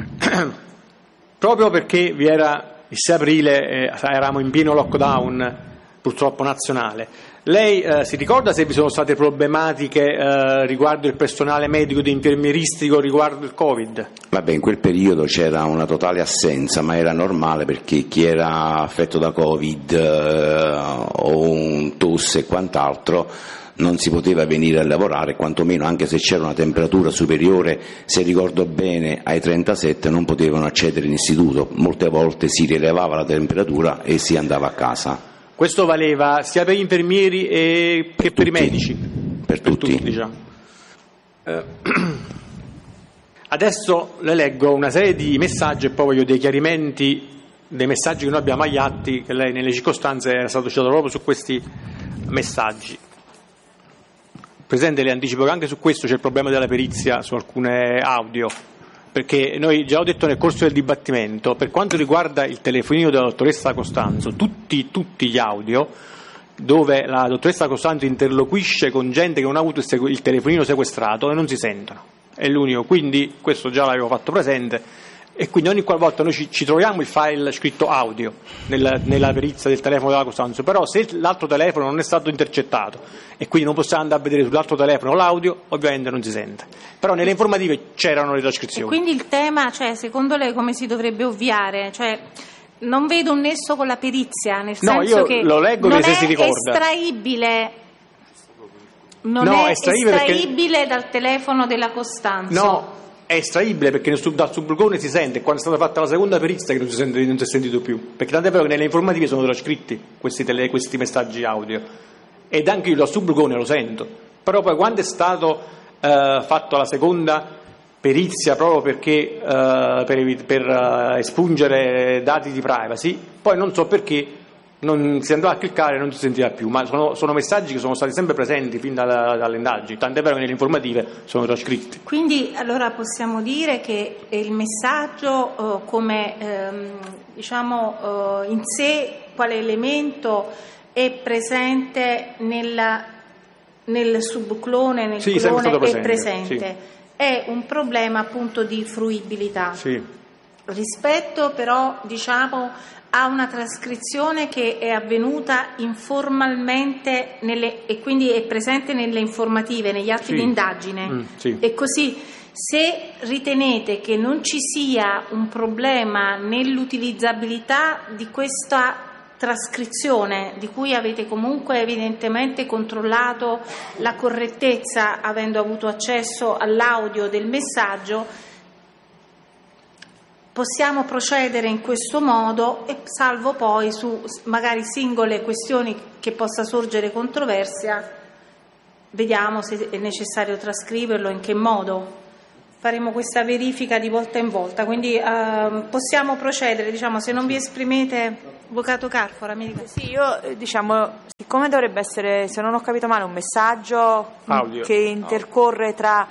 Speaker 13: Proprio perché vi era il sei aprile, eh, eravamo in pieno lockdown, purtroppo nazionale. Lei eh, si ricorda se vi sono state problematiche eh, riguardo il personale medico ed infermieristico riguardo il Covid?
Speaker 14: Vabbè, in quel periodo c'era una totale assenza, ma era normale perché chi era affetto da Covid eh, o un tosse e quant'altro non si poteva venire a lavorare, quantomeno anche se c'era una temperatura superiore, se ricordo bene, ai trentasette non potevano accedere in istituto. Molte volte si rilevava la temperatura e si andava a casa.
Speaker 13: Questo valeva sia per gli infermieri e che per, per i medici?
Speaker 14: Per, per tutti.
Speaker 13: tutti diciamo. eh, adesso le leggo una serie di messaggi e poi voglio dei chiarimenti dei messaggi che noi abbiamo agli atti, che lei nelle circostanze era stato citato proprio su questi messaggi. Presidente, le anticipo che anche su questo c'è il problema della perizia su alcune audio, perché noi già ho detto nel corso del dibattimento, per quanto riguarda il telefonino della dottoressa Costanzo, tutti, tutti gli audio dove la dottoressa Costanzo interloquisce con gente che non ha avuto il, segu- il telefonino sequestrato e non si sentono, è l'unico, quindi questo già l'avevo fatto presente e quindi ogni qualvolta noi ci, ci troviamo il file scritto audio nella, nella perizia del telefono della Costanzo, però se l'altro telefono non è stato intercettato e quindi non possiamo andare a vedere sull'altro telefono l'audio, ovviamente non si sente, però nelle informative c'erano le trascrizioni.
Speaker 12: E quindi il tema, cioè, secondo lei come si dovrebbe ovviare? Cioè, non vedo un nesso con la perizia, nel
Speaker 13: no,
Speaker 12: senso
Speaker 13: io
Speaker 12: che
Speaker 13: lo leggo
Speaker 12: non
Speaker 13: che se
Speaker 12: è
Speaker 13: si ricorda.
Speaker 12: estraibile non
Speaker 13: no,
Speaker 12: è
Speaker 13: estraibile,
Speaker 12: estraibile
Speaker 13: perché...
Speaker 12: dal telefono della Costanzo.
Speaker 13: No, è è estraibile perché nel sub, dal subglucone si sente, quando è stata fatta la seconda perizia che non si, sente, non si è sentito più, perché tant'è vero che nelle informative sono trascritti questi, tele, questi messaggi audio ed anche io dal subglucone lo sento, però poi quando è stato eh, fatto la seconda perizia proprio perché eh, per, per uh, espungere dati di privacy, poi non so perché non si andava a cliccare e non si sentiva più, ma sono, sono messaggi che sono stati sempre presenti fin dalla, dalle indagini, tant'è vero che nelle informative sono trascritti.
Speaker 12: Quindi allora possiamo dire che il messaggio eh, come ehm, diciamo eh, in sé, quale elemento è presente nella, nel subclone, nel
Speaker 13: sì,
Speaker 12: clone è
Speaker 13: presente,
Speaker 12: presente,
Speaker 13: sì.
Speaker 12: È un problema appunto di fruibilità.
Speaker 13: Sì.
Speaker 12: Rispetto però diciamo a una trascrizione che è avvenuta informalmente nelle, e quindi è presente nelle informative, negli atti
Speaker 13: sì.
Speaker 12: di indagine.
Speaker 13: Mm, sì.
Speaker 12: E così, se ritenete che non ci sia un problema nell'utilizzabilità di questa trascrizione, di cui avete comunque evidentemente controllato la correttezza avendo avuto accesso all'audio del messaggio, possiamo procedere in questo modo e salvo poi su magari singole questioni che possa sorgere controversia, vediamo se è necessario trascriverlo, in che modo. Faremo questa verifica di volta in volta, quindi uh, possiamo procedere, diciamo, se non vi esprimete. Avvocato Carfora, mi dica.
Speaker 15: Sì, io diciamo, siccome dovrebbe essere, se non ho capito male, un messaggio
Speaker 13: audio
Speaker 15: che intercorre no. tra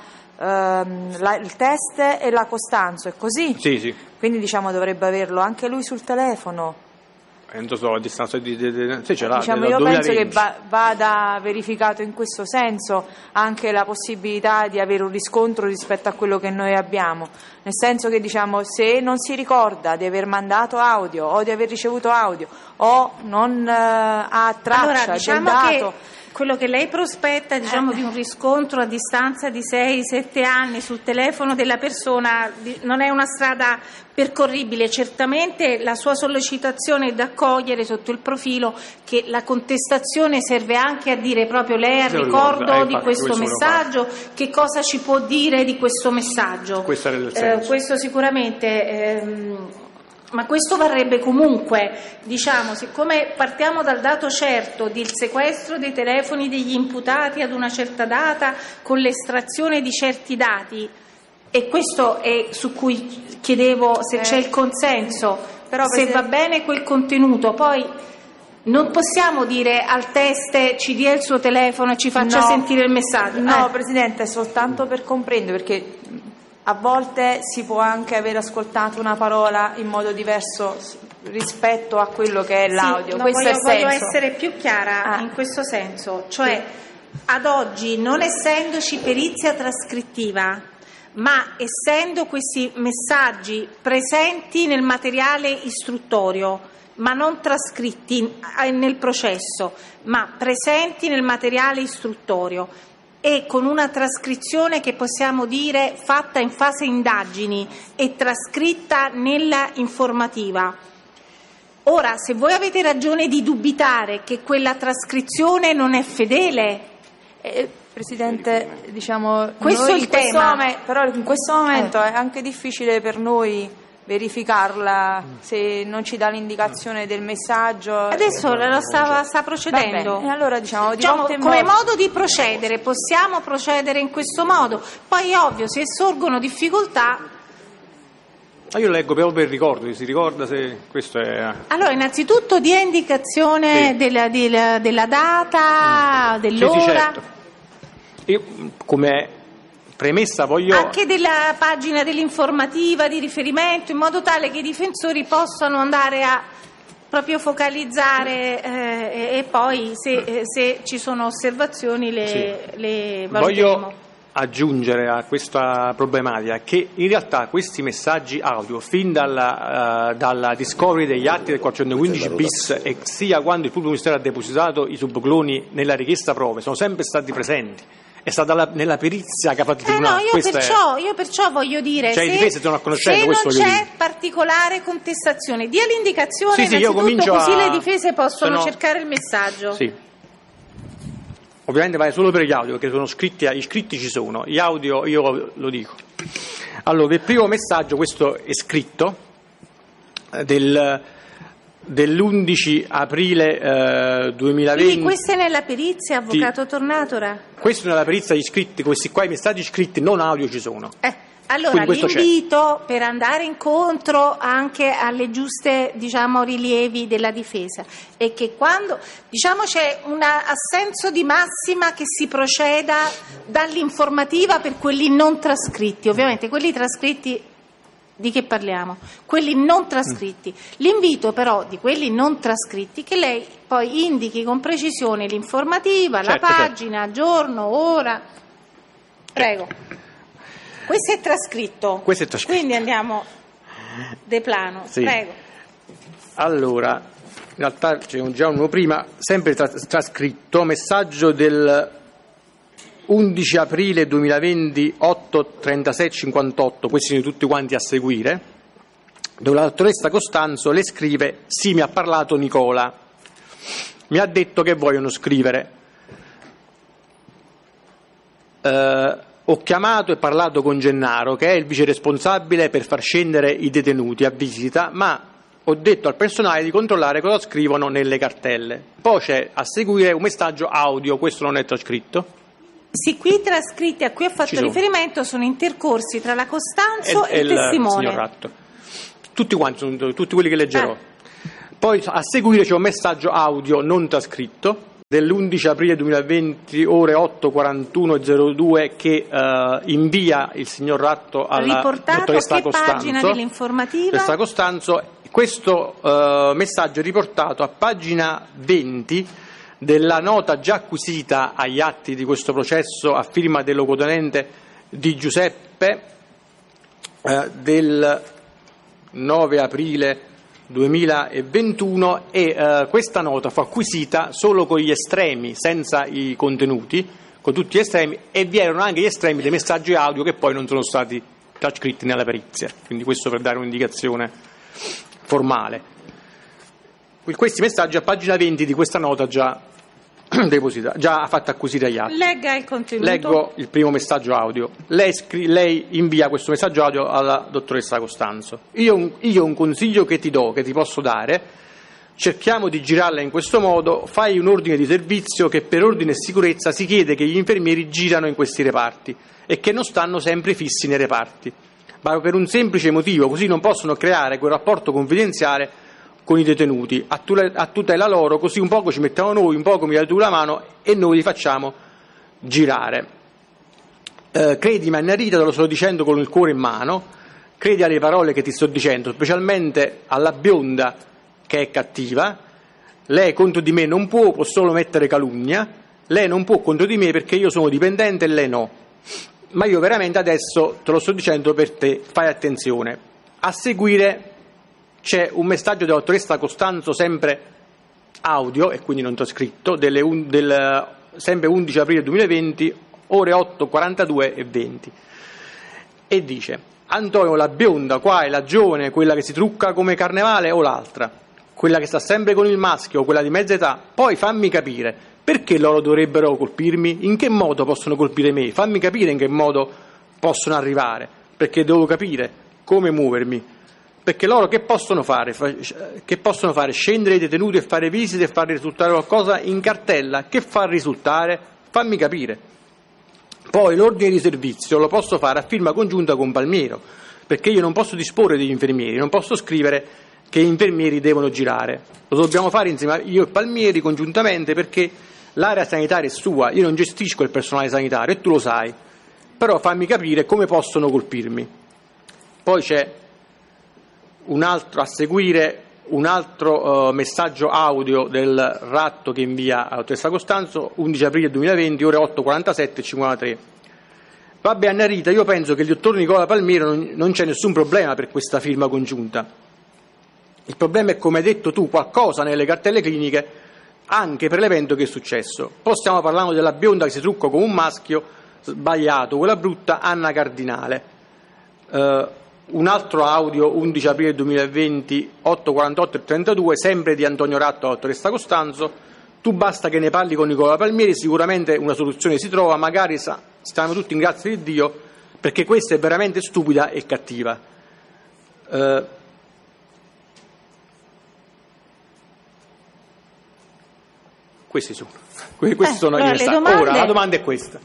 Speaker 15: ehm, la, il test e la Costanzo, è così?
Speaker 13: Sì, sì.
Speaker 15: Quindi diciamo dovrebbe averlo anche lui sul telefono.
Speaker 13: Eh, non so, a distanza di... di, di sì, ce l'ha,
Speaker 15: diciamo, io penso che va, vada verificato in questo senso anche la possibilità di avere un riscontro rispetto a quello che noi abbiamo, nel senso che diciamo, se non si ricorda di aver mandato audio o di aver ricevuto audio o non eh, ha traccia
Speaker 12: allora, diciamo
Speaker 15: del dato...
Speaker 12: Che... Quello che lei prospetta, diciamo,
Speaker 15: eh.
Speaker 12: di un riscontro a distanza di sei sette anni sul telefono della persona non è una strada percorribile. Certamente la sua sollecitazione è da accogliere sotto il profilo che la contestazione serve anche a dire proprio lei ha ricordo eh, di questo messaggio, che cosa ci può dire di questo messaggio.
Speaker 13: Questo, era il senso.
Speaker 12: Eh, questo sicuramente... Ehm, Ma questo varrebbe comunque, diciamo, siccome partiamo dal dato certo del sequestro dei telefoni degli imputati ad una certa data con l'estrazione di certi dati, e questo è su cui chiedevo se eh, c'è il consenso, però se va bene quel contenuto, poi non possiamo dire al test ci dia il suo telefono e ci faccia
Speaker 15: no,
Speaker 12: sentire il messaggio.
Speaker 15: No,
Speaker 12: eh.
Speaker 15: Presidente, soltanto per comprendere, perché... A volte si può anche aver ascoltato una parola in modo diverso rispetto a quello che è l'audio.
Speaker 12: Sì, no,
Speaker 15: questo
Speaker 12: voglio,
Speaker 15: è il senso.
Speaker 12: voglio essere più chiara ah. in questo senso, cioè ad oggi, non essendoci perizia trascrittiva, ma essendo questi messaggi presenti nel materiale istruttorio, ma non trascritti nel processo, ma presenti nel materiale istruttorio, e con una trascrizione che possiamo dire fatta in fase indagini e trascritta nella informativa. Ora, se voi avete ragione di dubitare che quella trascrizione non è fedele,
Speaker 15: eh, Presidente, diciamo,
Speaker 12: questo è il tema.
Speaker 15: Momen- però in questo momento eh. è anche difficile per noi verificarla se non ci dà l'indicazione del messaggio.
Speaker 12: Adesso la sta, sta procedendo.
Speaker 15: E allora diciamo, di
Speaker 12: diciamo
Speaker 15: volta in
Speaker 12: come
Speaker 15: volta...
Speaker 12: modo di procedere possiamo procedere in questo modo, poi è ovvio se sorgono difficoltà.
Speaker 13: Io leggo proprio per ricordo, si ricorda se questo è...
Speaker 12: Allora, innanzitutto dia indicazione sì. della, della, della data, dell'ora.
Speaker 13: Sì, sì, certo. Io come premessa voglio...
Speaker 12: Anche della pagina dell'informativa di riferimento, in modo tale che i difensori possano andare a proprio focalizzare eh, e poi se, se ci sono osservazioni le, sì. le valuteremo.
Speaker 13: Voglio aggiungere a questa problematica che in realtà questi messaggi audio fin dalla, uh, dalla discovery degli atti del quattrocentoquindici bis e sia quando il pubblico ministero ha depositato i subcloni nella richiesta prove sono sempre stati presenti. È stata la, nella perizia che ha fatto il tribunale.
Speaker 12: Eh no, io perciò, io perciò voglio dire,
Speaker 13: cioè,
Speaker 12: se,
Speaker 13: i difesi sono a conoscenza,
Speaker 12: se
Speaker 13: questo
Speaker 12: non
Speaker 13: voglio
Speaker 12: c'è
Speaker 13: dire.
Speaker 12: particolare contestazione, dia l'indicazione
Speaker 13: sì, sì,
Speaker 12: innanzitutto, così
Speaker 13: a...
Speaker 12: le difese possono
Speaker 13: no...
Speaker 12: cercare il messaggio.
Speaker 13: Sì. Ovviamente vale solo per gli audio, che sono scritti, gli scritti ci sono, gli audio io lo dico. Allora, il primo messaggio, questo è scritto, del, dell'undici aprile eh, duemilaventi.
Speaker 12: Quindi questa è nella perizia, avvocato Tornatora?
Speaker 13: Questo nella perizia, gli scritti, questi qua, i messaggi scritti, non audio ci sono.
Speaker 12: Eh. Allora l'invito c'è. Per andare incontro anche alle giuste, diciamo, rilievi della difesa è che quando, diciamo, c'è un assenso di massima che si proceda dall'informativa per quelli non trascritti. Ovviamente quelli trascritti, di che parliamo? Quelli non trascritti. L'invito però di quelli non trascritti che lei poi indichi con precisione l'informativa, certo, la pagina, certo, giorno, ora. Prego. Questo è trascritto.
Speaker 13: Questo è trascritto.
Speaker 12: Quindi andiamo de plano.
Speaker 13: Sì.
Speaker 12: Prego.
Speaker 13: Allora, in realtà c'è già uno prima, sempre tra- trascritto, messaggio del undici aprile duemilaventi, otto trentasei cinquantotto, questi sono tutti quanti a seguire, dove la dottoressa Costanzo le scrive: sì, mi ha parlato Nicola, mi ha detto che vogliono scrivere. Eh, Ho chiamato e parlato con Gennaro, che è il vice responsabile per far scendere i detenuti a visita, ma ho detto al personale di controllare cosa scrivono nelle cartelle. Poi c'è a seguire un messaggio audio, questo non è trascritto.
Speaker 12: Sì, qui trascritti a cui ho fatto
Speaker 13: sono.
Speaker 12: riferimento sono intercorsi tra la Costanzo e,
Speaker 13: e
Speaker 12: il
Speaker 13: il
Speaker 12: testimone.
Speaker 13: Signor Ratto. Tutti quanti, sono tutti quelli che leggerò. Eh. Poi a seguire c'è un messaggio audio non trascritto dell'undici aprile duemilaventi, ore otto quarantuno e zero due, che uh, invia il signor Ratto alla
Speaker 12: riportato
Speaker 13: dottoressa
Speaker 12: a che
Speaker 13: Costanzo.
Speaker 12: pagina dell'informativa?
Speaker 13: Dottoressa Costanzo, questo uh, messaggio è riportato a pagina venti della nota già acquisita agli atti di questo processo a firma del locotenente Di Giuseppe uh, del nove aprile duemilaventuno, e uh, questa nota fu acquisita solo con gli estremi, senza i contenuti, con tutti gli estremi, e vi erano anche gli estremi dei messaggi audio che poi non sono stati trascritti nella perizia, quindi questo per dare un'indicazione formale. Questi messaggi a pagina venti di questa nota già deposita, già fatta acquisire agli atti.
Speaker 12: Legga il contenuto.
Speaker 13: Leggo il primo messaggio audio. Lei, scri- lei invia questo messaggio audio alla dottoressa Costanzo. Io, io un consiglio che ti do, che ti posso dare: cerchiamo di girarla in questo modo, fai un ordine di servizio che per ordine e sicurezza si chiede che gli infermieri girano in questi reparti e che non stanno sempre fissi nei reparti, ma per un semplice motivo: così non possono creare quel rapporto confidenziale con i detenuti, a tutela loro, così un poco ci mettiamo noi, un poco mi dai tu la mano e noi li facciamo girare. Eh, credimi, Anna Rita, te lo sto dicendo con il cuore in mano, credi alle parole che ti sto dicendo, specialmente alla bionda che è cattiva. Lei contro di me non può, può solo mettere calunnia, lei non può contro di me perché io sono dipendente e lei no. Ma io veramente adesso te lo sto dicendo per te, fai attenzione. A seguire c'è un messaggio della dottoressa Costanzo, sempre audio e quindi non trascritto, delle un, del, sempre undici aprile duemilaventi, ore otto quarantadue e venti, e dice: Antonio, la bionda qua è la giovane, quella che si trucca come carnevale, o l'altra, quella che sta sempre con il maschio o quella di mezza età? Poi fammi capire, perché loro dovrebbero colpirmi? In che modo possono colpire me? Fammi capire in che modo possono arrivare, perché devo capire come muovermi. Perché loro che possono fare? Che possono fare? Scendere i detenuti e fare visite e far risultare qualcosa in cartella? Che fa risultare? Fammi capire. Poi l'ordine di servizio lo posso fare a firma congiunta con Palmiero, perché io non posso disporre degli infermieri, non posso scrivere che gli infermieri devono girare. Lo dobbiamo fare insieme io e Palmieri congiuntamente, perché l'area sanitaria è sua, io non gestisco il personale sanitario e tu lo sai. Però fammi capire come possono colpirmi. Poi c'è un altro a seguire, un altro uh, messaggio audio del Ratto che invia alla dottoressa Costanzo, undici aprile duemilaventi, ore otto quarantasette e cinquantatré. Vabbè, Anna Rita, io penso che il dottor Nicola Palmiero non, non c'è nessun problema per questa firma congiunta. Il problema è, come hai detto tu, qualcosa nelle cartelle cliniche anche per l'evento che è successo. Poi stiamo parlando della bionda che si trucca come un maschio, sbagliato, quella brutta Anna Cardinale. Uh, Un altro audio, undici aprile duemilaventi, otto quarantotto e trentadue, sempre di Antonio Ratto alla dottoressa Costanzo. Tu basta che ne parli con Nicola Palmieri, sicuramente una soluzione si trova, magari sa, stiamo tutti in grazia di Dio, perché questa è veramente stupida e cattiva. Eh, questi sono, questi
Speaker 12: eh,
Speaker 13: sono
Speaker 12: allora,
Speaker 13: i messaggi.
Speaker 12: domande...
Speaker 13: Ora la domanda è questa.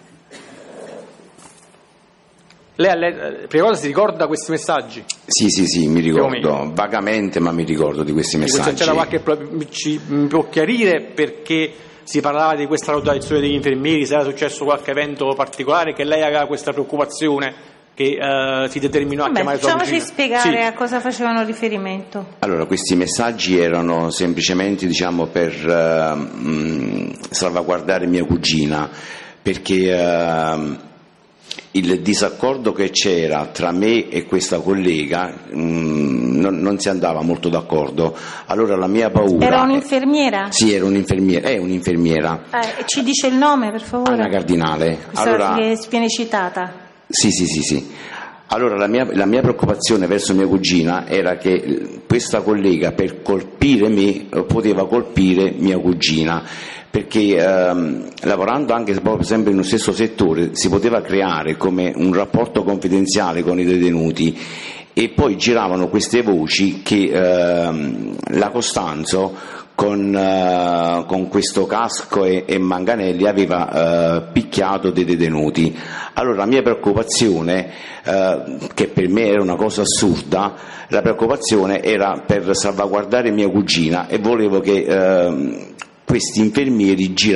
Speaker 13: Lei, lei prima cosa si ricorda questi messaggi?
Speaker 14: Sì, sì, sì, mi ricordo, vagamente, ma mi ricordo di questi messaggi.
Speaker 13: C'era qualche, ci, mi può chiarire perché si parlava di questa rotazione degli infermieri, se era successo qualche evento particolare, che lei aveva questa preoccupazione che uh, si determinò
Speaker 12: Vabbè,
Speaker 13: a chiamare sua
Speaker 12: facciamoci
Speaker 13: cugina?
Speaker 12: spiegare
Speaker 13: Sì.
Speaker 12: a cosa facevano riferimento.
Speaker 14: Allora, questi messaggi erano semplicemente, diciamo, per uh, mh, salvaguardare mia cugina, perché uh, il disaccordo che c'era tra me e questa collega mh, non, non si andava molto d'accordo. Allora la mia paura...
Speaker 12: Era un'infermiera?
Speaker 14: Sì, era un'infermiera, è un'infermiera.
Speaker 12: Eh, ci dice il nome, per favore?
Speaker 14: Anna Cardinale.
Speaker 12: Questa
Speaker 14: Allora,
Speaker 12: che viene citata.
Speaker 14: Sì, sì, sì, sì. Allora la mia, la mia preoccupazione verso mia cugina era che questa collega, per colpire me, poteva colpire mia cugina, perché ehm, lavorando anche proprio sempre nello stesso settore si poteva creare come un rapporto confidenziale con i detenuti, e poi giravano queste voci che ehm, la Costanzo con, uh, con questo casco e, e manganelli aveva uh, picchiato dei detenuti. Allora la mia preoccupazione, uh, che per me era una cosa assurda, la preoccupazione era per salvaguardare mia cugina, e volevo che uh, questi infermieri girassero